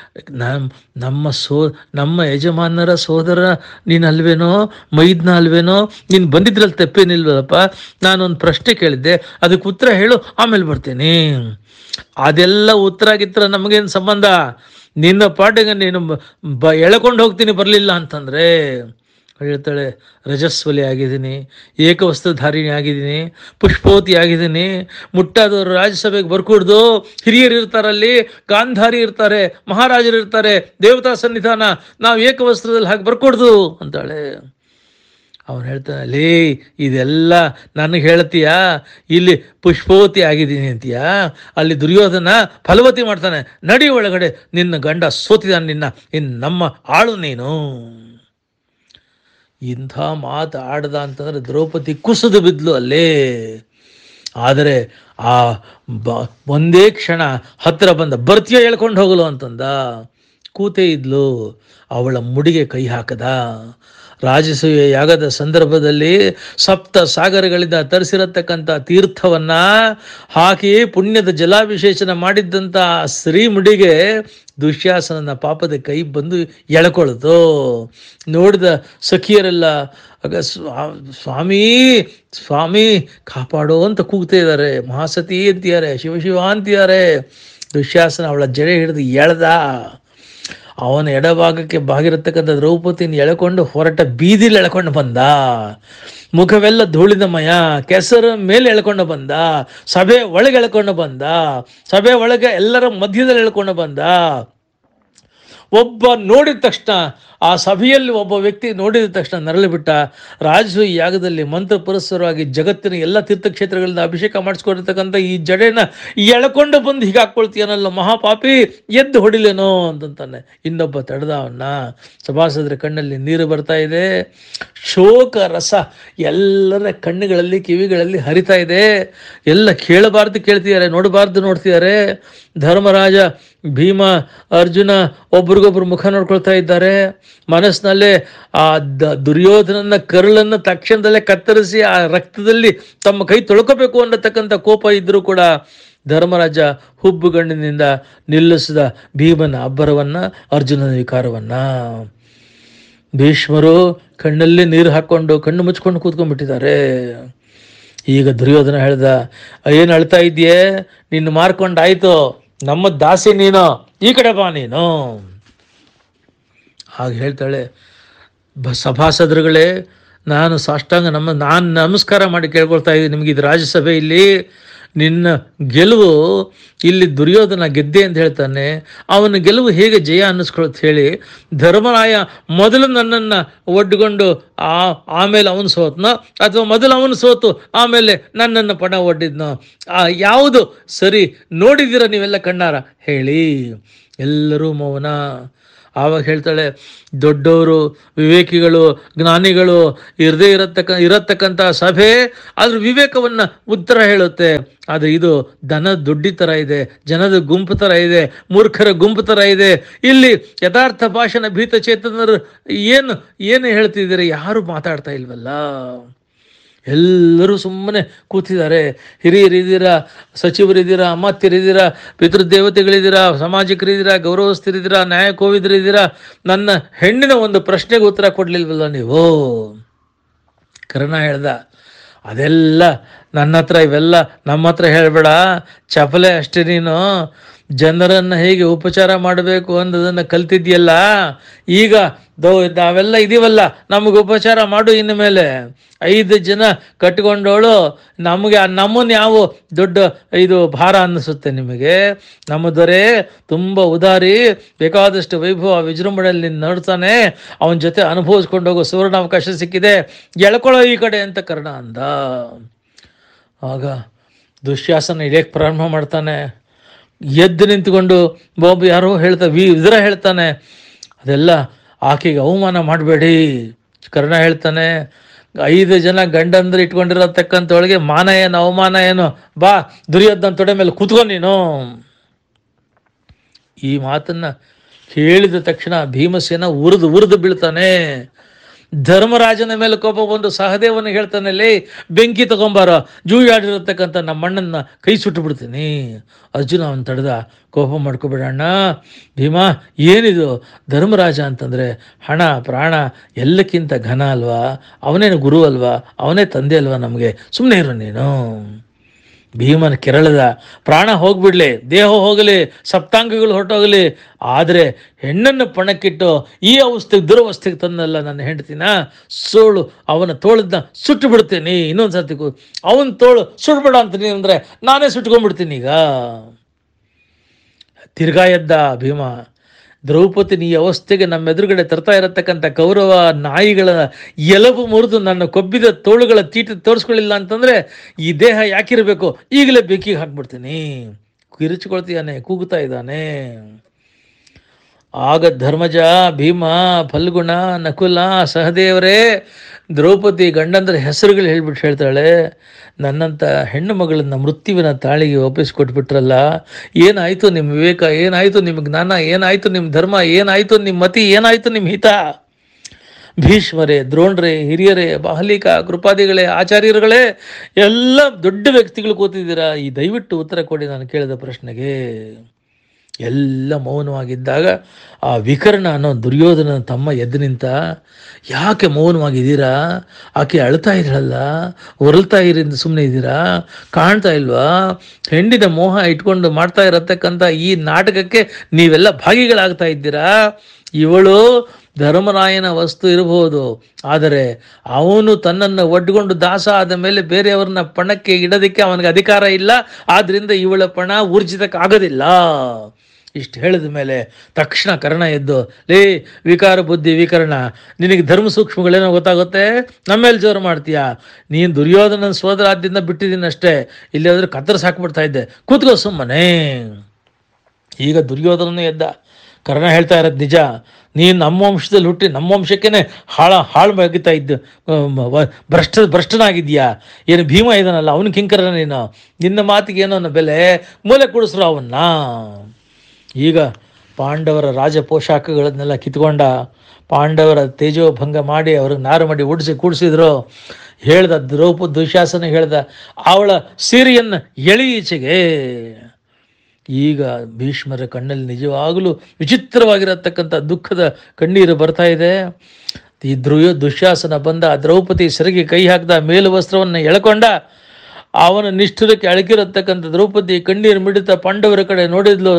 ನಮ್ಮ ಯಜಮಾನರ ಸೋದರ ನೀನು ಅಲ್ವೇನೋ, ಮೈದ್ನ ಅಲ್ವೇನೋ, ನೀನು ಬಂದಿದ್ರಲ್ಲಿ ತಪ್ಪೇನಿಲ್ವಲ್ಲಪ್ಪ, ನಾನೊಂದು ಪ್ರಶ್ನೆ ಕೇಳಿದ್ದೆ, ಅದಕ್ಕೆ ಉತ್ತರ ಹೇಳು, ಆಮೇಲೆ ಬರ್ತೀನಿ. ಅದೆಲ್ಲ ಉತ್ತರ ಆಗಿತ್ತರ ನಮಗೇನು ಸಂಬಂಧ, ನಿನ್ನ ಪಾಟಿಗೆ ನೀನು ಎಳ್ಕೊಂಡು ಹೋಗ್ತೀನಿ ಬರಲಿಲ್ಲ ಅಂತಂದರೆ. ಹೇಳ್ತಾಳೆ, ರಜಸ್ವಲಿ ಆಗಿದ್ದೀನಿ, ಏಕವಸ್ತ್ರಧಾರಿಣಿ ಆಗಿದ್ದೀನಿ, ಪುಷ್ಪವತಿ ಆಗಿದ್ದೀನಿ. ಮುಟ್ಟಾದವರು ರಾಜ್ಯಸಭೆಗೆ ಬರ್ಕೂಡ್ದು, ಹಿರಿಯರು ಇರ್ತಾರಲ್ಲಿ, ಗಾಂಧಾರಿ ಇರ್ತಾರೆ, ಮಹಾರಾಜರು ಇರ್ತಾರೆ, ದೇವತಾ ಸನ್ನಿಧಾನ, ನಾವು ಏಕವಸ್ತ್ರದಲ್ಲಿ ಹಾಗೆ ಬರ್ಕೂಡ್ದು ಅಂತಾಳೆ. ಅವನು ಹೇಳ್ತಾನೆ, ಲೇ ಇದೆಲ್ಲ ನನಗೆ ಹೇಳ್ತೀಯಾ, ಇಲ್ಲಿ ಪುಷ್ಪವತಿ ಆಗಿದ್ದೀನಿ ಅಂತೀಯಾ, ಅಲ್ಲಿ ದುರ್ಯೋಧನ ಫಲವತಿ ಮಾಡ್ತಾನೆ, ನಡಿ ಒಳಗಡೆ, ನಿನ್ನ ಗಂಡ ಸೋತಿದ್ದಾನೆ, ನಮ್ಮ ಆಳು ನೀನು. ಇಂಥ ಮಾತು ಆಡ್ದ ಅಂತಂದರೆ ದ್ರೌಪದಿ ಕುಸಿದು ಬಿದ್ಲು ಅಲ್ಲೇ. ಆದರೆ ಒಂದೇ ಕ್ಷಣ ಹತ್ತಿರ ಬಂದ, ಬರ್ತೀಯ ಹೇಳ್ಕೊಂಡು ಹೋಗಲು ಅಂತಂದ. ಕೂತೇ ಇದ್ಲು. ಅವಳ ಮುಡಿಗೆ ಕೈ ಹಾಕದ. ರಾಜಸೂಯ ಯಾಗದ ಸಂದರ್ಭದಲ್ಲಿ ಸಪ್ತ ಸಾಗರಗಳಿಂದ ತರಿಸಿರತಕ್ಕಂಥ ತೀರ್ಥವನ್ನ ಹಾಕಿ ಪುಣ್ಯದ ಜಲಾಭಿಷೇಚನ ಮಾಡಿದ್ದಂಥ ಶ್ರೀಮುಡಿಗೆ ದುಶ್ಯಾಸನನ ಪಾಪದ ಕೈ ಬಂದು ಎಳ್ಕೊಳ್ತು. ನೋಡಿದ ಸಖಿಯರೆಲ್ಲ ಸ್ವಾಮಿ ಸ್ವಾಮಿ ಕಾಪಾಡೋ ಅಂತ ಕೂಗ್ತಾ ಇದ್ದಾರೆ. ಮಹಾಸತಿ ಅಂತಿದ್ದಾರೆ, ಶಿವ ಅಂತಿದ್ದಾರೆ. ದುಶ್ಯಾಸನ ಅವಳ ಜಡೆ ಹಿಡಿದು ಎಳ್ದ. ಅವನ ಎಡಭಾಗಕ್ಕೆ ಬಾಗಿರತಕ್ಕಂಥ ದ್ರೌಪದಿನ ಎಳ್ಕೊಂಡು ಹೊರಟ ಬೀದಿಲಿ ಎಳ್ಕೊಂಡು ಬಂದ. ಮುಖವೆಲ್ಲ ಧೂಳಿನಮಯ, ಕೆಸರ ಮೇಲೆ ಎಳ್ಕೊಂಡು ಬಂದ. ಸಭೆ ಒಳಗೆ ಎಳ್ಕೊಂಡು ಬಂದ. ಸಭೆ ಒಳಗೆ ಎಲ್ಲರ ಮಧ್ಯದಲ್ಲಿ ಎಳ್ಕೊಂಡು ಬಂದ. ಒಬ್ಬ ನೋಡಿದ ತಕ್ಷಣ, ಆ ಸಭೆಯಲ್ಲಿ ಒಬ್ಬ ವ್ಯಕ್ತಿ ನೋಡಿದ ತಕ್ಷಣ ನರಳಿ ಬಿಟ್ಟ. ರಾಜಸೂಯ ಯಾಗದಲ್ಲಿ ಮಂತ್ರ ಪುರಸ್ಸರವಾಗಿ ಜಗತ್ತಿನ ಎಲ್ಲ ತೀರ್ಥಕ್ಷೇತ್ರಗಳಿಂದ ಅಭಿಷೇಕ ಮಾಡಿಸ್ಕೊಂಡಿರ್ತಕ್ಕಂಥ ಈ ಜಡೆನ ಎಳ್ಕೊಂಡು ಬಂದು ಹೀಗೆ ಹಾಕ್ಕೊಳ್ತೀಯನಲ್ಲ ಮಹಾಪಾಪಿ, ಎದ್ದು ಹೊಡಿಲೇನೋ ಅಂತಂತಾನೆ. ಇನ್ನೊಬ್ಬ ತಡೆದ ಅವನ್ನ. ಸಭಾಸದರ ಕಣ್ಣಲ್ಲಿ ನೀರು ಬರ್ತಾ ಇದೆ. ಶೋಕ ರಸ ಎಲ್ಲರ ಕಣ್ಣುಗಳಲ್ಲಿ ಕಿವಿಗಳಲ್ಲಿ ಹರಿತಾ ಇದೆ. ಎಲ್ಲ ಕೇಳಬಾರ್ದು ಕೇಳ್ತಿದ್ದಾರೆ, ನೋಡಬಾರ್ದು ನೋಡ್ತಿದ್ದಾರೆ. ಧರ್ಮರಾಜ, ಭೀಮ, ಅರ್ಜುನ ಒಬ್ರಿಗೊಬ್ರು ಮುಖ ನೋಡ್ಕೊಳ್ತಾ ಇದ್ದಾರೆ. ಮನಸ್ಸಿನಲ್ಲೇ ಆ ದುರ್ಯೋಧನನ ಕರುಳನ್ನು ತಕ್ಷಣದಲ್ಲೇ ಕತ್ತರಿಸಿ ಆ ರಕ್ತದಲ್ಲಿ ತಮ್ಮ ಕೈ ತೊಳ್ಕೋಬೇಕು ಅನ್ನತಕ್ಕಂಥ ಕೋಪ ಇದ್ರೂ ಕೂಡ ಧರ್ಮರಾಜ ಹುಬ್ಬುಗಣ್ಣಿನಿಂದ ನಿಲ್ಲಿಸಿದ ಭೀಮನ ಅಬ್ಬರವನ್ನ, ಅರ್ಜುನನ ವಿಕಾರವನ್ನ. ಭೀಷ್ಮರು ಕಣ್ಣಲ್ಲಿ ನೀರು ಹಾಕೊಂಡು ಕಣ್ಣು ಮುಚ್ಕೊಂಡು ಕೂತ್ಕೊಂಡ್ಬಿಟ್ಟಿದ್ದಾರೆ. ಈಗ ದುರ್ಯೋಧನ ಹೇಳ್ದ, ಏನು ಅಳ್ತಾ ಇದೆಯೇ, ನಿನ್ನ ಮಾರ್ಕೊಂಡಾಯ್ತು, ನಮ್ಮ ದಾಸಿ ನೀನು, ಈ ಕಡೆ ಬಾ ನೀನು. ಹಾಗೆ ಹೇಳ್ತಾಳೆ, ಸಭಾಸದರುಗಳೇ, ನಾನು ಸಾಷ್ಟಾಂಗ ನಾನು ನಮಸ್ಕಾರ ಮಾಡಿ ಕೇಳ್ಕೊಳ್ತಾ ಇದ್ದೀನಿ ನಿಮಗೆ. ಇದು ರಾಜ್ಯಸಭೆ, ಇಲ್ಲಿ ನಿನ್ನ ಗೆಲುವು ಇಲ್ಲಿ ದುರ್ಯೋಧನ ಗೆದ್ದೆ ಅಂತ ಹೇಳ್ತಾನೆ. ಅವನ ಗೆಲುವು ಹೇಗೆ ಜಯ ಅನ್ನಿಸ್ಕೊಳತ್ ಹೇಳಿ, ಧರ್ಮರಾಯ ಮೊದಲು ನನ್ನನ್ನು ಒಡ್ಡುಕೊಂಡು ಆಮೇಲೆ ಅವನು ಸೋತ್ನೋ, ಅಥವಾ ಮೊದಲು ಅವನು ಸೋತು ಆಮೇಲೆ ನನ್ನನ್ನು ಪಣ ಒಡ್ಡಿದ್ನೋ? ಯಾವುದು ಸರಿ ನೋಡಿದ್ದೀರ ನೀವೆಲ್ಲ ಕಣ್ಣಾರ ಹೇಳಿ? ಎಲ್ಲರೂ ಮೌನ. ಆವಾಗ ಹೇಳ್ತಾಳೆ, ದೊಡ್ಡವರು, ವಿವೇಕಿಗಳು, ಜ್ಞಾನಿಗಳು ಇರತಕ್ಕಂಥ ಸಭೆ ಅದ್ರ ವಿವೇಕವನ್ನು ಉತ್ತರ ಹೇಳುತ್ತೆ. ಆದರೆ ಇದು ದನ ದುಡ್ಡಿ ಥರ ಇದೆ, ಜನದ ಗುಂಪು ಥರ ಇದೆ, ಮೂರ್ಖರ ಗುಂಪು ಥರ ಇದೆ. ಇಲ್ಲಿ ಯಥಾರ್ಥ ಭಾಷಣ ಭೀತ ಚೇತನರು ಏನು ಹೇಳ್ತಿದ್ದಾರೆ? ಯಾರು ಮಾತಾಡ್ತಾ ಇಲ್ವಲ್ಲ. ಎಲ್ಲರೂ ಸುಮ್ಮನೆ ಕೂತಿದ್ದಾರೆ. ಹಿರಿಯರಿದ್ದೀರಾ, ಸಚಿವರಿದ್ದೀರಾ, ಅಮಾತ್ಯರಿದ್ದೀರಾ, ಪಿತೃದೇವತೆಗಳಿದ್ದೀರಾ, ಸಾಮಾಜಿಕರಿದ್ದೀರಾ, ಗೌರವಸ್ಥರಿದ್ದೀರಾ, ನ್ಯಾಯ ಕೋವಿದರಿದ್ದೀರಾ. ನನ್ನ ಹೆಣ್ಣಿನ ಒಂದು ಪ್ರಶ್ನೆಗೆ ಉತ್ತರ ಕೊಡಲಿಲ್ವಲ್ಲ ನೀವು? ಕರ್ಣ ಹೇಳ್ದ, ಅದೆಲ್ಲ ನನ್ನ ಹತ್ರ, ಇವೆಲ್ಲ ನಮ್ಮ ಹತ್ರ ಹೇಳಬೇಡ, ಚಪಲೆ ಅಷ್ಟೇ. ನೀನು ಜನರನ್ನು ಹೇಗೆ ಉಪಚಾರ ಮಾಡಬೇಕು ಅನ್ನೋದನ್ನು ಕಲ್ತಿದ್ಯಲ್ಲ, ಈಗ ನಾವೆಲ್ಲ ಇದೀವಲ್ಲ, ನಮಗೆ ಉಪಚಾರ ಮಾಡು. ಇನ್ನು ಮೇಲೆ 5 ಜನ ಕಟ್ಕೊಂಡವಳು ನಮ್ಮನ್ನು ಯಾವ ದೊಡ್ಡ ಇದು ಭಾರ ಅನ್ನಿಸುತ್ತೆ ನಿಮಗೆ? ನಮ್ಮ ದೊರೆ ತುಂಬ ಉದಾರಿ, ಬೇಕಾದಷ್ಟು ವೈಭವ ವಿಜೃಂಭಣೆಯಲ್ಲಿ ನೋಡ್ತಾನೆ, ಅವನ ಜೊತೆ ಅನುಭವಿಸ್ಕೊಂಡು ಹೋಗೋ ಸುವರ್ಣಾವಕಾಶ ಸಿಕ್ಕಿದೆ, ಎಳ್ಕೊಳ್ಳೋ ಈ ಕಡೆ ಅಂತ ಕರ್ಣ ಅಂದ. ಆಗ ದುಶ್ಯಾಸನ ಇಳಿಯಕ್ಕೆ ಪ್ರಾರಂಭ ಮಾಡ್ತಾನೆ. ಎದ್ದು ನಿಂತ್ಕೊಂಡು ಯಾರೋ ಇದರ ಹೇಳ್ತಾನೆ, ಅದೆಲ್ಲ ಆಕೆಗೆ ಅವಮಾನ ಮಾಡಬೇಡಿ. ಕರ್ಣ ಹೇಳ್ತಾನೆ, 5 ಜನ ಗಂಡಂದ್ರೆ ಇಟ್ಕೊಂಡಿರತಕ್ಕಂಥವಳಿಗೆ ಮಾನ ಏನು ಅವಮಾನ ಏನು? ಬಾ, ದುರ್ಯೋಧನ ತೊಡೆ ಮೇಲೆ ಕೂತ್ಕೊ ನೀನು. ಈ ಮಾತನ್ನ ಹೇಳಿದ ತಕ್ಷಣ ಭೀಮಸೇನ ಉರಿದು ಬೀಳ್ತಾನೆ. ಧರ್ಮರಾಜನ ಮೇಲೆ ಕೋಪ ಬಂದು ಸಹದೇವನಿಗೆ ಹೇಳ್ತಾನೆ, ಲೇ ಬೆಂಕಿ ತಗೊಂಬಾರೋ, ಜೂಯಾಡಿರತಕ್ಕಂಥ ನಮ್ಮಣ್ಣನ ಕೈ ಸುಟ್ಟು ಬಿಡ್ತೀನಿ. ಅರ್ಜುನ ಅವನು ತಡೆದ, ಕೋಪ ಮಾಡ್ಕೊಬೇಡಣ್ಣ ಭೀಮಾ, ಏನಿದು? ಧರ್ಮರಾಜ ಅಂತಂದರೆ ಹಣ ಪ್ರಾಣ ಎಲ್ಲಕ್ಕಿಂತ ಘನ ಅಲ್ವಾ? ಅವನೇನು ಗುರು ಅಲ್ವಾ? ಅವನೇ ತಂದೆ ಅಲ್ವಾ ನಮಗೆ? ಸುಮ್ಮನೆ ಇರು ನೀನು. ಭೀಮನ ಕೆರಳದ, ಪ್ರಾಣ ಹೋಗ್ಬಿಡ್ಲಿ, ದೇಹ ಹೋಗಲಿ, ಸಪ್ತಾಂಗಗಳು ಹೊರಟೋಗಲಿ, ಆದರೆ ಹೆಣ್ಣನ್ನು ಪಣಕ್ಕಿಟ್ಟು ಈ ದುರವಸ್ಥೆಗೆ ತಂದಲ್ಲ ನನ್ನ ಹೆಂಡತಿನ, ಸೋಳು ಅವನ ತೋಳದನ್ನ ಸುಟ್ಟು ಬಿಡ್ತೀನಿ. ಇನ್ನೊಂದು ಸರ್ತಿ ಅವನ ತೋಳು ಸುಟ್ಬೇಡ ಅಂತೀನಿ ಅಂದರೆ ನಾನೇ ಸುಟ್ಕೊಂಡ್ಬಿಡ್ತೀನಿ. ಈಗ ತಿರ್ಗಾ ಎದ್ದ ಭೀಮ. ದ್ರೌಪದಿ ಈ ಅವಸ್ಥೆಗೆ ನಮ್ಮೆದುರುಗಡೆ ತರ್ತಾ ಇರತಕ್ಕಂಥ ಕೌರವ ನಾಯಿಗಳ ಎಲಬು ಮುರಿದು ನನ್ನ ಕೊಬ್ಬಿದ ತೋಳುಗಳ ತೀಟ ತೋರಿಸ್ಕೊಳ್ಳಿಲ್ಲ ಅಂತಂದರೆ ಈ ದೇಹ ಯಾಕಿರಬೇಕು? ಈಗಲೇ ಬೆಂಕಿಗೆ ಹಾಕ್ಬಿಡ್ತೀನಿ. ಕಿರಿಚಿಕೊಳ್ತೀಯಾನೆ, ಕೂಗುತ್ತಾ ಇದ್ದಾನೆ. ಆಗ ಧರ್ಮಜ, ಭೀಮ, ಫಲ್ಗುಣ, ನಕುಲ, ಸಹದೇವರೇ, ದ್ರೌಪದಿ ಗಂಡಂದ್ರ ಹೆಸರುಗಳು ಹೇಳ್ತಾಳೆ, ನನ್ನಂಥ ಹೆಣ್ಣು ಮಗಳನ್ನು ಮೃತ್ಯುವಿನ ತಾಳಿಗೆ ಒಪ್ಪಿಸ್ಕೊಟ್ಬಿಟ್ರಲ್ಲ, ಏನಾಯಿತು ನಿಮ್ಮ ವಿವೇಕ, ಏನಾಯಿತು ನಿಮ್ಮ ಜ್ಞಾನ, ಏನಾಯಿತು ನಿಮ್ಮ ಧರ್ಮ, ಏನಾಯಿತು ನಿಮ್ಮ ಮತಿ, ಏನಾಯಿತು ನಿಮ್ಮ ಹಿತ? ಭೀಷ್ಮರೇ, ದ್ರೋಣ್ರೇ, ಹಿರಿಯರೇ, ಬಾಹಲಿಕ, ಕೃಪಾದಿಗಳೇ, ಆಚಾರ್ಯರುಗಳೇ, ಎಲ್ಲ ದೊಡ್ಡ ವ್ಯಕ್ತಿಗಳು ಕೂತಿದ್ದೀರಾ, ಈ ದಯವಿಟ್ಟು ಉತ್ತರ ಕೊಡಿ ನಾನು ಕೇಳಿದ ಪ್ರಶ್ನೆಗೆ. ಎಲ್ಲ ಮೌನವಾಗಿದ್ದಾಗ ಆ ವಿಕರ್ಣ ಅನ್ನೋ ದುರ್ಯೋಧನ ತಮ್ಮ ಎದ್ದು ನಿಂತ, ಯಾಕೆ ಮೌನವಾಗಿದ್ದೀರಾ? ಆಕೆ ಅಳ್ತಾ ಇದ್ರಲ್ಲ, ಹೊರಳ್ತಾ ಇರಿಂದ ಸುಮ್ಮನೆ ಇದ್ದೀರಾ? ಕಾಣ್ತಾ ಇಲ್ವಾ? ಹೆಂಡಿನ ಮೋಹ ಇಟ್ಕೊಂಡು ಮಾಡ್ತಾ ಇರತಕ್ಕಂಥ ಈ ನಾಟಕಕ್ಕೆ ನೀವೆಲ್ಲ ಭಾಗಿಗಳಾಗ್ತಾ ಇದ್ದೀರಾ. ಇವಳು ಧರ್ಮರಾಯನ ವಸ್ತು ಇರಬಹುದು, ಆದರೆ ಅವನು ತನ್ನನ್ನು ಒಡ್ಕೊಂಡು ದಾಸ ಆದ ಮೇಲೆ ಬೇರೆಯವ್ರನ್ನ ಪಣಕ್ಕೆ ಇಡೋದಕ್ಕೆ ಅವನಿಗೆ ಅಧಿಕಾರ ಇಲ್ಲ. ಆದ್ದರಿಂದ ಇವಳ ಪಣ ಊರ್ಜಿತಕ್ಕಾಗೋದಿಲ್ಲ. ಇಷ್ಟು ಹೇಳಿದ ಮೇಲೆ ತಕ್ಷಣ ಕರ್ಣ ಎದ್ದು, ಲೇ ವಿಕಾರ ಬುದ್ಧಿ ವಿಕರ್ಣ, ನಿನಗೆ ಧರ್ಮ ಸೂಕ್ಷ್ಮಗಳೇನೋ ಗೊತ್ತಾಗುತ್ತೆ, ನಮ್ಮೇಲೆ ಜೋರು ಮಾಡ್ತೀಯಾ? ನೀನು ದುರ್ಯೋಧನ ಸೋದರಾದ್ಯದಿಂದ ಬಿಟ್ಟಿದ್ದೀನಿ ಅಷ್ಟೇ, ಇಲ್ಲಿ ಹೋದ್ರೆ ಕತ್ತರಿಸಿ ಹಾಕ್ಬಿಡ್ತಾ ಇದ್ದೆ, ಕೂತ್ಕೋ ಸುಮ್ಮನೆ. ಈಗ ದುರ್ಯೋಧನನೇ ಎದ್ದ. ಕರ್ಣ ಹೇಳ್ತಾ ಇರೋದು ನಿಜ, ನೀನು ನಮ್ಮ ವಂಶದಲ್ಲಿ ಹುಟ್ಟಿ ನಮ್ಮ ವಂಶಕ್ಕೇನೆ ಹಾಳು ಬಗಿತಾ ಇದ್ದು ಭ್ರಷ್ಟನಾಗಿದ್ಯಾ? ಏನು ಭೀಮ ಇದಾನಲ್ಲ ಅವನು ಕಿಂಕರ ನೀನು? ನಿನ್ನ ಮಾತಿಗೆ ಏನೋ ಬೆಲೆ, ಮೂಲೆ ಕುಡಿಸ್ರು ಅವನ್ನ. ಈಗ ಪಾಂಡವರ ರಾಜ ಪೋಷಾಕಗಳನ್ನೆಲ್ಲ ಕಿತ್ಕೊಂಡ, ಪಾಂಡವರ ತೇಜೋಭಂಗ ಮಾಡಿ ಅವ್ರಿಗೆ ನಾರು ಮಾಡಿ ಕೂಡಿಸಿದ್ರು. ಹೇಳ್ದ ದುಶ್ಯಾಸನ ಹೇಳ್ದ, ಅವಳ ಸೀರೆಯನ್ನು ಈಚೆಗೆ. ಈಗ ಭೀಷ್ಮರ ಕಣ್ಣಲ್ಲಿ ನಿಜವಾಗಲೂ ವಿಚಿತ್ರವಾಗಿರತಕ್ಕಂಥ ದುಃಖದ ಕಣ್ಣೀರು ಬರ್ತಾ ಇದೆ. ಈ ದುಶ್ಯಾಸನ ಬಂದ, ದ್ರೌಪದಿ ಸೆರಗಿ ಕೈ ಹಾಕಿದ, ಮೇಲು ವಸ್ತ್ರವನ್ನು ಎಳ್ಕೊಂಡ. ಅವನ ನಿಷ್ಠುರಕ್ಕೆ ಅಳಕಿರತಕ್ಕಂಥ ದ್ರೌಪದಿ ಕಣ್ಣೀರು ಮಿಡಿತ ಪಾಂಡವರ ಕಡೆ ನೋಡಿದ್ಲು.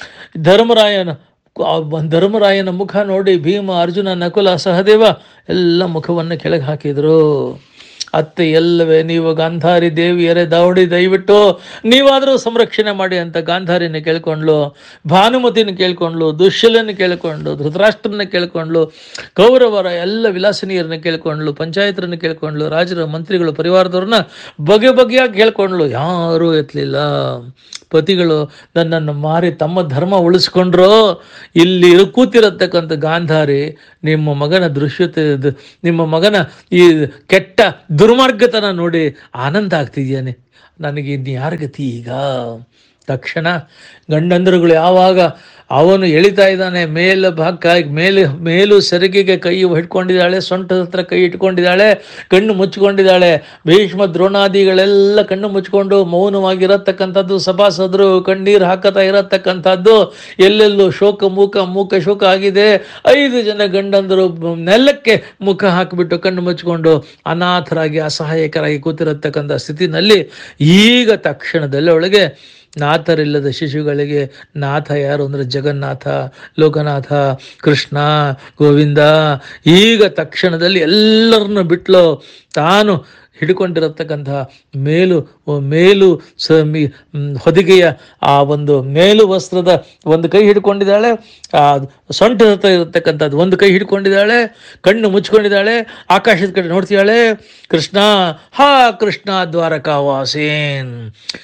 ಧರ್ಮರಾಯನ ಮುಖ ನೋಡಿ ಭೀಮ, ಅರ್ಜುನ, ನಕುಲ, ಸಹದೇವ ಎಲ್ಲ ಮುಖವನ್ನು ಕೆಳಗೆ ಹಾಕಿದರು. ಅತ್ತೆ ಎಲ್ಲವೇ ನೀವು ಗಾಂಧಾರಿ ದೇವಿಯರೇ ದಯವಿಟ್ಟು ನೀವಾದರೂ ಸಂರಕ್ಷಣೆ ಮಾಡಿ ಅಂತ ಗಾಂಧಾರಿನ ಕೇಳ್ಕೊಂಡ್ಲು, ಭಾನುಮತಿನ ಕೇಳ್ಕೊಂಡ್ಲು, ದುಶ್ಯಲನ ಕೇಳ್ಕೊಂಡು, ಧೃತರಾಷ್ಟ್ರನ ಕೇಳ್ಕೊಂಡ್ಲು, ಕೌರವರ ಎಲ್ಲ ವಿಲಾಸಿನಿಯರನ್ನ ಕೇಳ್ಕೊಂಡ್ಲು, ಪಂಚಾಯತರನ್ನ ಕೇಳ್ಕೊಂಡ್ಲು, ರಾಜರ ಮಂತ್ರಿಗಳು ಪರಿವಾರದವ್ರನ್ನ ಬಗೆಯಾಗಿ ಕೇಳ್ಕೊಂಡ್ಲು. ಯಾರೂ ಎತ್ತಲಿಲ್ಲ. ಪತಿಗಳು ನನ್ನನ್ನು ಮಾರಿ ತಮ್ಮ ಧರ್ಮ ಉಳಿಸ್ಕೊಂಡ್ರು. ಇಲ್ಲಿ ಕೂತಿರತಕ್ಕಂಥ ಗಾಂಧಾರಿ ನಿಮ್ಮ ಮಗನ ನಿಮ್ಮ ಮಗನ ಈ ಕೆಟ್ಟ ದುರ್ಮಾರ್ಗತನ ನೋಡಿ ಆನಂದ ಆಗ್ತಿದ್ಯಾನೆ. ನನಗೆ ಇನ್ಯಾರ ಗತಿ ಈಗ? ತಕ್ಷಣ ಗಂಡಂದರುಗಳು ಯಾವಾಗ ಅವನು ಎಳಿತಾ ಇದ್ದಾನೆ, ಮೇಲು ಸೆರಗಿಗೆ ಕೈ ಹಿಡ್ಕೊಂಡಿದ್ದಾಳೆ, ಸೊಂಟದ ಹತ್ರ ಕೈ ಇಟ್ಕೊಂಡಿದ್ದಾಳೆ, ಕಣ್ಣು ಮುಚ್ಕೊಂಡಿದ್ದಾಳೆ. ಭೀಷ್ಮ ದ್ರೋಣಾದಿಗಳೆಲ್ಲ ಕಣ್ಣು ಮುಚ್ಕೊಂಡು ಮೌನವಾಗಿರತಕ್ಕಂಥದ್ದು, ಸಭಾಸದರು ಕಣ್ಣೀರು ಹಾಕತಾ ಇರತಕ್ಕಂಥದ್ದು, ಎಲ್ಲೆಲ್ಲೂ ಮೂಕ ಶೋಕ ಆಗಿದೆ. 5 ಜನ ಗಂಡಂದರು ನೆಲಕ್ಕೆ ಮುಖ ಹಾಕಿಬಿಟ್ಟು ಕಣ್ಣು ಮುಚ್ಕೊಂಡು ಅನಾಥರಾಗಿ ಅಸಹಾಯಕರಾಗಿ ಕೂತಿರತಕ್ಕಂಥ ಸ್ಥಿತಿನಲ್ಲಿ ಈಗ ತಕ್ಷಣದಲ್ಲಿ ಒಳಗೆ ನಾಥರಿಲ್ಲದ ಶಿಶುಗಳಿಗೆ ನಾಥ ಯಾರು ಅಂದರೆ ಜಗನ್ನಾಥ, ಲೋಕನಾಥ, ಕೃಷ್ಣ, ಗೋವಿಂದ. ಈಗ ತಕ್ಷಣದಲ್ಲಿ ಎಲ್ಲರನ್ನು ಬಿಟ್ಲು. ತಾನು ಹಿಡ್ಕೊಂಡಿರತಕ್ಕಂಥ ಮೇಲು ಹೊದಿಗೆಯ ಆ ಒಂದು ಮೇಲು ವಸ್ತ್ರದ ಒಂದು ಕೈ ಹಿಡ್ಕೊಂಡಿದ್ದಾಳೆ, ಆ ಸೊಂಟದ ಹತ್ರ ಇರತಕ್ಕಂಥದ್ದು ಒಂದು ಕೈ ಹಿಡ್ಕೊಂಡಿದ್ದಾಳೆ, ಕಣ್ಣು ಮುಚ್ಕೊಂಡಿದ್ದಾಳೆ, ಆಕಾಶದ ಕಡೆ ನೋಡ್ತಿದ್ದಾಳೆ. ಕೃಷ್ಣ, ಹಾ ಕೃಷ್ಣ ದ್ವಾರಕಾವಾಸೇನ್.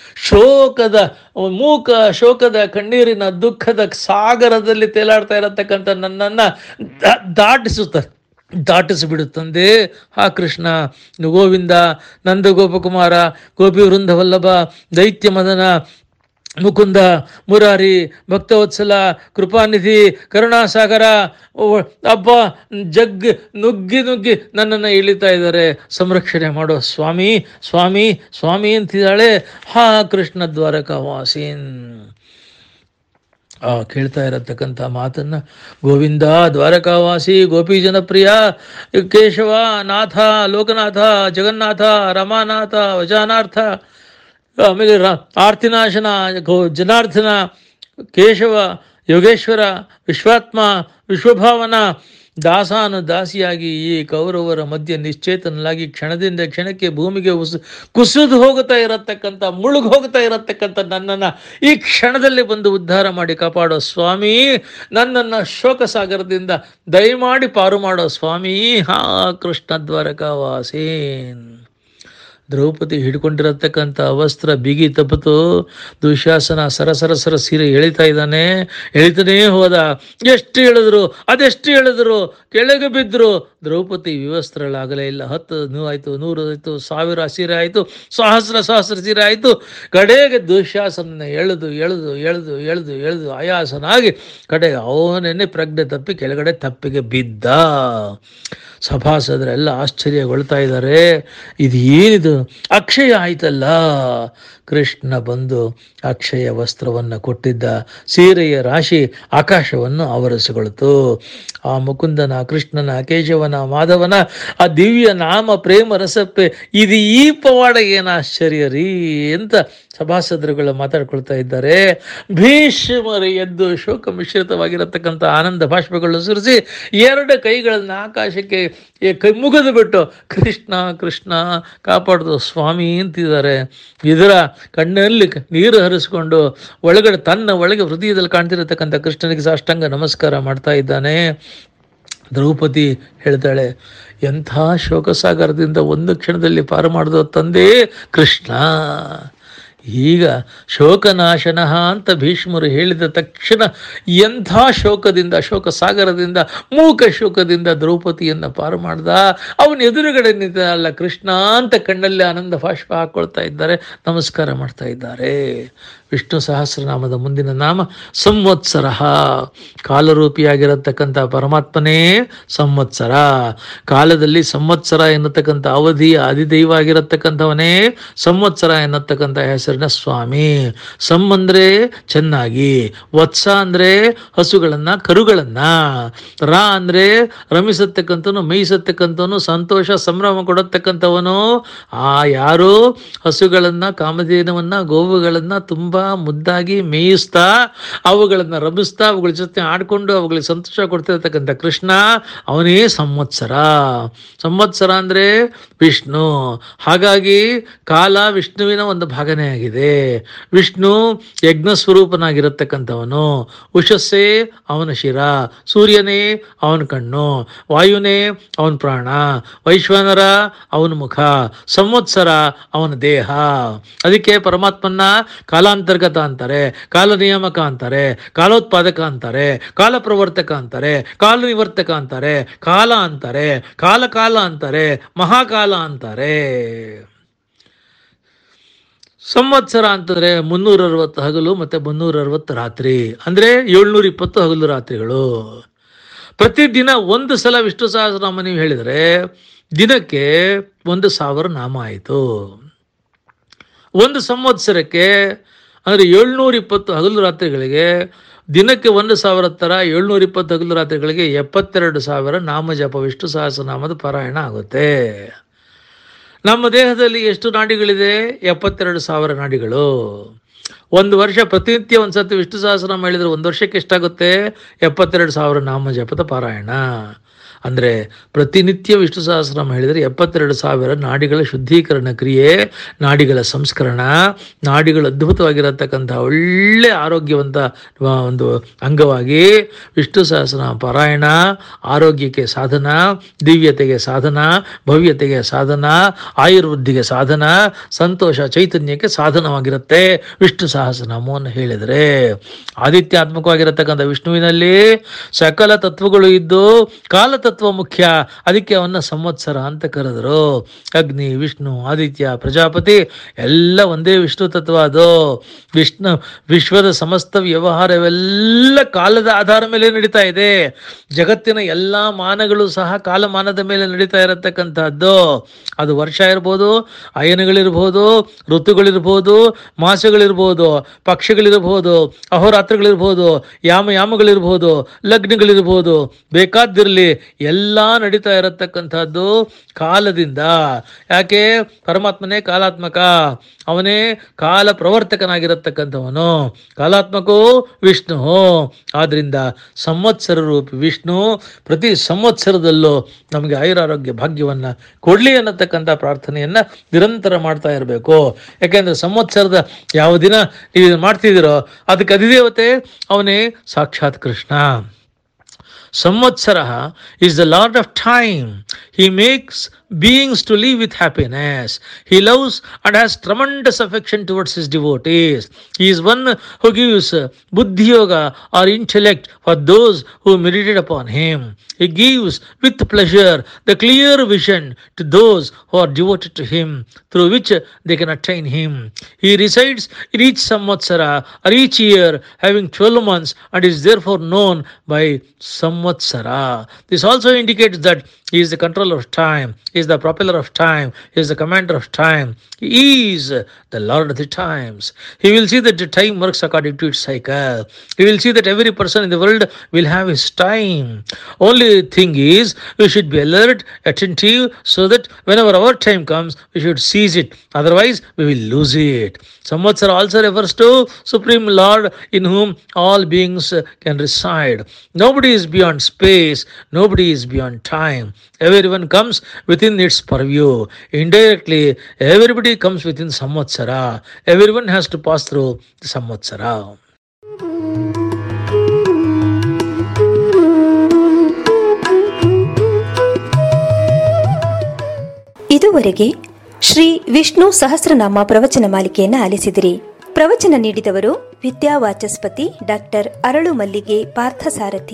ಶೋಕದ ಕಣ್ಣೀರಿನ ದುಃಖದ ಸಾಗರದಲ್ಲಿ ತೇಲಾಡ್ತಾ ಇರತಕ್ಕಂಥ ನನ್ನನ್ನು ದಾಟಿಸಿಬಿಡುತ್ತಂದೆ. ಹಾ ಕೃಷ್ಣ, ಗೋವಿಂದ, ನಂದ ಗೋಪಕುಮಾರ, ಗೋಪಿ ವೃಂದವಲ್ಲಭ, ದೈತ್ಯ ಮದನ, ಮುಕುಂದ, ಮುರಾರಿ, ಭಕ್ತವತ್ಸಲ, ಕೃಪಾನಿಧಿ, ಕರುಣಾಸಾಗರ, ಅಬ್ಬ ನುಗ್ಗಿ ನನ್ನನ್ನು ಇಳಿತಾ ಇದ್ದಾರೆ, ಸಂರಕ್ಷಣೆ ಮಾಡೋ ಸ್ವಾಮಿ ಸ್ವಾಮಿ ಸ್ವಾಮಿ ಅಂತಿದ್ದಾಳೆ. ಹಾ ಕೃಷ್ಣ ದ್ವಾರಕಾವಾಸೀನ್. ಕೇಳ್ತಾ ಇರತಕ್ಕಂಥ ಮಾತನ್ನ ಗೋವಿಂದ, ದ್ವಾರಕಾವಾಸಿ, ಗೋಪಿ ಜನಪ್ರಿಯ, ಕೇಶವ, ನಾಥ, ಲೋಕನಾಥ, ಜಗನ್ನಾಥ, ರಮಾನಾಥ, ವಜಾನಾರ್ಥ, ಆಮೇಲೆ ಆರ್ತಿನಾಶನ, ಜನಾರ್ದನ, ಕೇಶವ, ಯೋಗೇಶ್ವರ, ವಿಶ್ವಾತ್ಮ, ವಿಶ್ವಭಾವನ, ದಾಸಿಯಾಗಿ ಈ ಕೌರವರ ಮಧ್ಯೆ ನಿಶ್ಚೇತನಲಾಗಿ ಕ್ಷಣದಿಂದ ಕ್ಷಣಕ್ಕೆ ಭೂಮಿಗೆ ಕುಸಿದು ಹೋಗ್ತಾ ಇರತಕ್ಕಂಥ, ಮುಳುಗಿ ಹೋಗ್ತಾ ಇರತಕ್ಕಂಥ ನನ್ನನ್ನು ಈ ಕ್ಷಣದಲ್ಲಿ ಬಂದು ಉದ್ಧಾರ ಮಾಡಿ ಕಾಪಾಡೋ ಸ್ವಾಮಿ, ನನ್ನನ್ನು ಶೋಕ ಸಾಗರದಿಂದ ದಯಮಾಡಿ ಪಾರು ಮಾಡೋ ಸ್ವಾಮಿ. ಹಾ ಕೃಷ್ಣ ದ್ವಾರಕಾವಾಸೇನ್. ದ್ರೌಪದಿ ಹಿಡ್ಕೊಂಡಿರತಕ್ಕಂಥ ವಸ್ತ್ರ ಬಿಗಿ ತಪ್ಪಿತು. ದುಶಾಸನ ಸರ ಸೀರೆ ಎಳಿತಾನೇ ಹೋದ. ಎಷ್ಟು ಹೇಳಿದ್ರು ಕೆಳಗೆ ಬಿದ್ದರು. ದ್ರೌಪದಿ ವಿವಸ್ತ್ರಳಾಗಲೇ ಇಲ್ಲ. 10 ಆಯಿತು, 100 ಆಯಿತು, 1000 ಸೀರೆ ಆಯಿತು, ಸಹಸ್ರ ಸೀರೆ ಆಯಿತು. ಕಡೆಗೆ ದುಶಾಸನ ಎಳೆದು ಆಯಾಸನಾಗಿ ಕಡೆಗೆ ಅವನೇನೆ ಪ್ರಜ್ಞೆ ತಪ್ಪಿ ಕೆಳಗಡೆ ತಪ್ಪಿಗೆ ಬಿದ್ದ. ಸಭಾಸದರೆಲ್ಲ ಆಶ್ಚರ್ಯಗೊಳ್ತಾ ಇದ್ದಾರೆ. ಏನಿದು ಅಕ್ಷಯ ಆಯ್ತಲ್ಲ. ಕೃಷ್ಣ ಬಂದು ಅಕ್ಷಯ ವಸ್ತ್ರವನ್ನು ಕೊಟ್ಟಿದ್ದ. ಸೀರೆಯ ರಾಶಿ ಆಕಾಶವನ್ನು ಆವರಿಸಿಕೊಳ್ತು. ಆ ಮುಕುಂದನ, ಕೃಷ್ಣನ, ಕೇಶವನ, ಮಾಧವನ ಆ ದಿವ್ಯ ನಾಮ ಪ್ರೇಮ ರಸಪ್ಪೆ ಇದು ಈ ಪವಾಡ ಏನು ಆಶ್ಚರ್ಯ ರೀ ಅಂತ ಸಭಾಸದರುಗಳು ಮಾತಾಡ್ಕೊಳ್ತಾ ಇದ್ದಾರೆ. ಭೀಷ್ಮರು ಎದ್ದು ಶೋಕ ಮಿಶ್ರಿತವಾಗಿರತಕ್ಕಂಥ ಆನಂದ ಬಾಷ್ಪಗಳನ್ನು ಸುರಿಸಿ 2 ಕೈಗಳನ್ನು ಆಕಾಶಕ್ಕೆ ಮುಗಿದು ಬಿಟ್ಟು ಕೃಷ್ಣ ಕೃಷ್ಣ ಕಾಪಾಡ್ದು ಸ್ವಾಮಿ ಅಂತಿದ್ದಾರೆ. ಇದರ ಕಣ್ಣಲ್ಲಿ ನೀರು ಹರಿಸ್ಕೊಂಡು ತನ್ನ ಒಳಗೆ ಹೃದಯದಲ್ಲಿ ಕಾಣ್ತಿರತಕ್ಕಂಥ ಕೃಷ್ಣನಿಗೆ ಸಾಷ್ಟಾಂಗ ನಮಸ್ಕಾರ ಮಾಡ್ತಾ ಇದ್ದಾನೆ. ದ್ರೌಪದಿ ಹೇಳ್ತಾಳೆ, ಎಂಥ ಶೋಕಸಾಗರದಿಂದ ಒಂದು ಕ್ಷಣದಲ್ಲಿ ಪಾರು ಮಾಡಿದ ತಂದೆ ಕೃಷ್ಣ. ಈಗ ಶೋಕನಾಶನ ಅಂತ ಭೀಷ್ಮರು ಹೇಳಿದ ತಕ್ಷಣ ಎಂಥ ಶೋಕ ಸಾಗರದಿಂದ ಮೂಕ ಶೋಕದಿಂದ ದ್ರೌಪದಿಯನ್ನು ಪಾರು ಮಾಡ್ದ. ಅವನ ಎದುರುಗಡೆ ನಿಂತಲ್ಲ ಕೃಷ್ಣ ಅಂತ ಕಣ್ಣಲ್ಲಿ ಆನಂದ ಬಾಷ್ಪ ಹಾಕ್ಕೊಳ್ತಾ ಇದ್ದಾರೆ, ನಮಸ್ಕಾರ ಮಾಡ್ತಾ ಇದ್ದಾರೆ. ವಿಷ್ಣು ಸಹಸ್ರನಾಮದ ಮುಂದಿನ ನಾಮ ಸಂವತ್ಸರ. ಕಾಲರೂಪಿಯಾಗಿರತಕ್ಕಂಥ ಪರಮಾತ್ಮನೇ ಸಂವತ್ಸರ. ಕಾಲದಲ್ಲಿ ಸಂವತ್ಸರ ಎನ್ನತಕ್ಕಂಥ ಅವಧಿಯ ಅಧಿದೈವ ಆಗಿರತಕ್ಕಂಥವನೇ ಸಂವತ್ಸರ ಎನ್ನತಕ್ಕಂಥ ಹೆಸರು. ಹೆಸರಿನ ಸ್ವಾಮಿ. ಸಮ್ ಅಂದ್ರೆ ಚೆನ್ನಾಗಿ, ವತ್ಸ ಅಂದ್ರೆ ಹಸುಗಳನ್ನ ಕರುಗಳನ್ನ, ರಾ ಅಂದ್ರೆ ರಮಿಸತಕ್ಕಂಥವನು, ಮೇಯಿಸತಕ್ಕಂಥವನು, ಸಂತೋಷ ಸಂಭ್ರಮ ಕೊಡತಕ್ಕಂಥವನು. ಯಾರು ಹಸುಗಳನ್ನ, ಕಾಮಧೇನವನ್ನ, ಗೋವುಗಳನ್ನ ತುಂಬಾ ಮುದ್ದಾಗಿ ಮೇಯಿಸ್ತಾ ಅವುಗಳನ್ನ ರಮಿಸ್ತಾ ಅವುಗಳ ಜೊತೆ ಆಡ್ಕೊಂಡು ಅವುಗಳಿಗೆ ಸಂತೋಷ ಕೊಡ್ತಿರ್ತಕ್ಕಂಥ ಕೃಷ್ಣ, ಅವನೇ ಸಂವತ್ಸರ. ಸಂವತ್ಸರ ಅಂದ್ರೆ ವಿಷ್ಣು. ಹಾಗಾಗಿ ಕಾಲ ವಿಷ್ಣುವಿನ ಒಂದು ಭಾಗನೇ ಆಗಿದೆ. ವಿಷ್ಣು ಯಜ್ಞ ಸ್ವರೂಪನಾಗಿರತಕ್ಕಂಥವನು. ಉಷಸ್ಸೇ ಅವನ ಶಿರ, ಸೂರ್ಯನೇ ಅವನ ಕಣ್ಣು, ವಾಯುನೇ ಅವನ ಪ್ರಾಣ, ವೈಶ್ವಾನರ ಅವನ ಮುಖ, ಸಂವತ್ಸರ ಅವನ ದೇಹ. ಅದಕ್ಕೆ ಪರಮಾತ್ಮನ ಕಾಲಾಂತರ್ಗತ ಅಂತಾರೆ, ಕಾಲ ನಿಯಾಮಕ ಅಂತಾರೆ, ಕಾಲೋತ್ಪಾದಕ ಅಂತಾರೆ, ಕಾಲ ಪ್ರವರ್ತಕ ಅಂತಾರೆ, ಕಾಲ ನಿವರ್ತಕ ಅಂತಾರೆ, ಕಾಲ ಅಂತಾರೆ, ಕಾಲ ಕಾಲ ಅಂತಾರೆ, ಮಹಾಕಾಲ ಅಂತಾರೆ. ಸಂವತ್ಸರ ಅಂತಂದ್ರೆ 360 ಹಗಲು ಮತ್ತೆ 360 ರಾತ್ರಿ, ಅಂದ್ರೆ 720 ಹಗಲು ರಾತ್ರಿಗಳು. ಪ್ರತಿದಿನ 1 ಸಲ ವಿಷ್ಣು ಸಹಸ್ರನಾಮ ನೀವು ಹೇಳಿದರೆ ದಿನಕ್ಕೆ 1,000 ನಾಮ ಆಯಿತು. ಒಂದು ಸಂವತ್ಸರಕ್ಕೆ ಅಂದರೆ 720 ಹಗಲು ರಾತ್ರಿಗಳಿಗೆ ದಿನಕ್ಕೆ 1,000 ಥರ 720 ಹಗಲು ರಾತ್ರಿಗಳಿಗೆ 72,000 ನಾಮ ಜಪ ವಿಷ್ಣು ಸಹಸ್ರನಾಮದ ಪಾರಾಯಣ ಆಗುತ್ತೆ. ನಮ್ಮ ದೇಹದಲ್ಲಿ ಎಷ್ಟು ನಾಡಿಗಳಿದೆ? 72,000 ನಾಡಿಗಳು. ಒಂದು ವರ್ಷ ಪ್ರತಿನಿತ್ಯ ಒಂದು ಸತಿ ವಿಷ್ಣು ಸಹಸ್ರನಾಮ ಹೇಳಿದರೆ ಒಂದು ವರ್ಷಕ್ಕೆ ಎಷ್ಟಾಗುತ್ತೆ? 72,000 ನಾಮ ಜಪದ ಪಾರಾಯಣ. ಅಂದರೆ ಪ್ರತಿನಿತ್ಯ ವಿಷ್ಣು ಸಹಸ್ರನಾಮ ಹೇಳಿದರೆ 72,000 ನಾಡಿಗಳ ಶುದ್ಧೀಕರಣ ಕ್ರಿಯೆ, ನಾಡಿಗಳ ಸಂಸ್ಕರಣ, ನಾಡಿಗಳು ಅದ್ಭುತವಾಗಿರತಕ್ಕಂಥ ಒಳ್ಳೆ ಆರೋಗ್ಯವಂತ ಒಂದು ಅಂಗವಾಗಿ ವಿಷ್ಣು ಸಹಸ್ರನಾಮ ಪಾರಾಯಣ ಆರೋಗ್ಯಕ್ಕೆ ಸಾಧನ, ದಿವ್ಯತೆಗೆ ಸಾಧನ, ಭವ್ಯತೆಗೆ ಸಾಧನ, ಆಯುರ್ವೃದ್ಧಿಗೆ ಸಾಧನ, ಸಂತೋಷ ಚೈತನ್ಯಕ್ಕೆ ಸಾಧನವಾಗಿರುತ್ತೆ ವಿಷ್ಣು ಸಹಸ್ರನಾಮವನ್ನು ಹೇಳಿದರೆ. ಆದಿತ್ಯಾತ್ಮಕವಾಗಿರತಕ್ಕಂಥ ವಿಷ್ಣುವಿನಲ್ಲಿ ಸಕಲ ತತ್ವಗಳು ಇದ್ದು ಕಾಲತತ್ವ ಮುಖ್ಯ. ಅದಕ್ಕೆ ಅವನ್ನ ಸಂವತ್ಸರ ಅಂತ ಕರೆದರು. ಅಗ್ನಿ, ವಿಷ್ಣು, ಆದಿತ್ಯ, ಪ್ರಜಾಪತಿ ಎಲ್ಲ ಒಂದೇ ವಿಷ್ಣು ತತ್ವ. ಅದು ವಿಶ್ವದ ಸಮಸ್ತ ವ್ಯವಹಾರವೆಲ್ಲ ಕಾಲದ ಆಧಾರ ಮೇಲೆ ನಡೀತಾ ಇದೆ. ಜಗತ್ತಿನ ಎಲ್ಲ ಮಾನಗಳು ಸಹ ಕಾಲಮಾನದ ಮೇಲೆ ನಡೀತಾ ಇರತಕ್ಕಂಥದ್ದು. ಅದು ವರ್ಷ ಇರ್ಬೋದು, ಅಯನಗಳಿರ್ಬೋದು, ಋತುಗಳಿರ್ಬೋದು, ಮಾಸಗಳಿರ್ಬೋದು, ಪಕ್ಷಗಳಿರ್ಬೋದು, ಅಹೋರಾತ್ರಗಳಿರ್ಬೋದು, ಯಾಮಗಳಿರ್ಬೋದು, ಲಗ್ನಗಳಿರ್ಬೋದು, ಬೇಕಾದಿರಲಿ ಎಲ್ಲ ನಡೀತಾ ಇರತಕ್ಕಂಥದ್ದು ಕಾಲದಿಂದ. ಯಾಕೆ? ಪರಮಾತ್ಮನೇ ಕಾಲಾತ್ಮಕ, ಅವನೇ ಕಾಲ ಪ್ರವರ್ತಕನಾಗಿರತಕ್ಕಂಥವನು. ಕಾಲಾತ್ಮಕೋ ವಿಷ್ಣು. ಆದ್ರಿಂದ ಸಂವತ್ಸರ ರೂಪಿ ವಿಷ್ಣು ಪ್ರತಿ ಸಂವತ್ಸರದಲ್ಲೂ ನಮಗೆ ಆಯುರಾರೋಗ್ಯ ಭಾಗ್ಯವನ್ನ ಕೊಡ್ಲಿ ಅನ್ನತಕ್ಕಂಥ ಪ್ರಾರ್ಥನೆಯನ್ನ ನಿರಂತರ ಮಾಡ್ತಾ ಇರಬೇಕು. ಯಾಕೆಂದ್ರೆ ಸಂವತ್ಸರದ ಯಾವ ದಿನ ನೀವು ಮಾಡ್ತಿದ್ದೀರೋ ಅದಕ್ಕೆ ಅಧಿದೇವತೆ ಅವನೇ ಸಾಕ್ಷಾತ್ Krishna. Samvatsara is the Lord of time. He makes beings to live with happiness. He loves and has tremendous affection towards his devotees. He is one who gives buddhi yoga or intellect for those who meditate upon him. He gives with pleasure the clear vision to those who are devoted to him, through which they can attain him. He resides in each samvatsara or each year, having 12 months, and is therefore known by Samvatsara. This also indicates that he is the controller of time, he is the propeller of time, he is the commander of time, he is the Lord of the times. He will see that the time works according to its cycle. He will see that every person in the world will have his time. Only thing is, we should be alert, attentive, so that whenever our time comes, we should seize it. Otherwise, we will lose it. Samvatsara also refers to Supreme Lord in whom all beings can reside. Nobody is beyond space, nobody is beyond time. Everyone comes within its purview. Indirectly, everybody comes within Samvatsara. Everyone has to pass through the Samvatsara. ಇದುವರೆಗೆ ಶ್ರೀ ವಿಷ್ಣು ಸಹಸ್ರನಾಮ ಪ್ರವಚನ ಮಾಲಿಕೆಯನ್ನು ಆಲಿಸಿದಿರಿ. ಪ್ರವಚನ ನೀಡಿದವರು ವಿದ್ಯಾವಾಚಸ್ಪತಿ doctor ಅರಳು ಮಲ್ಲಿಗೆ ಪಾರ್ಥಸಾರಥಿ.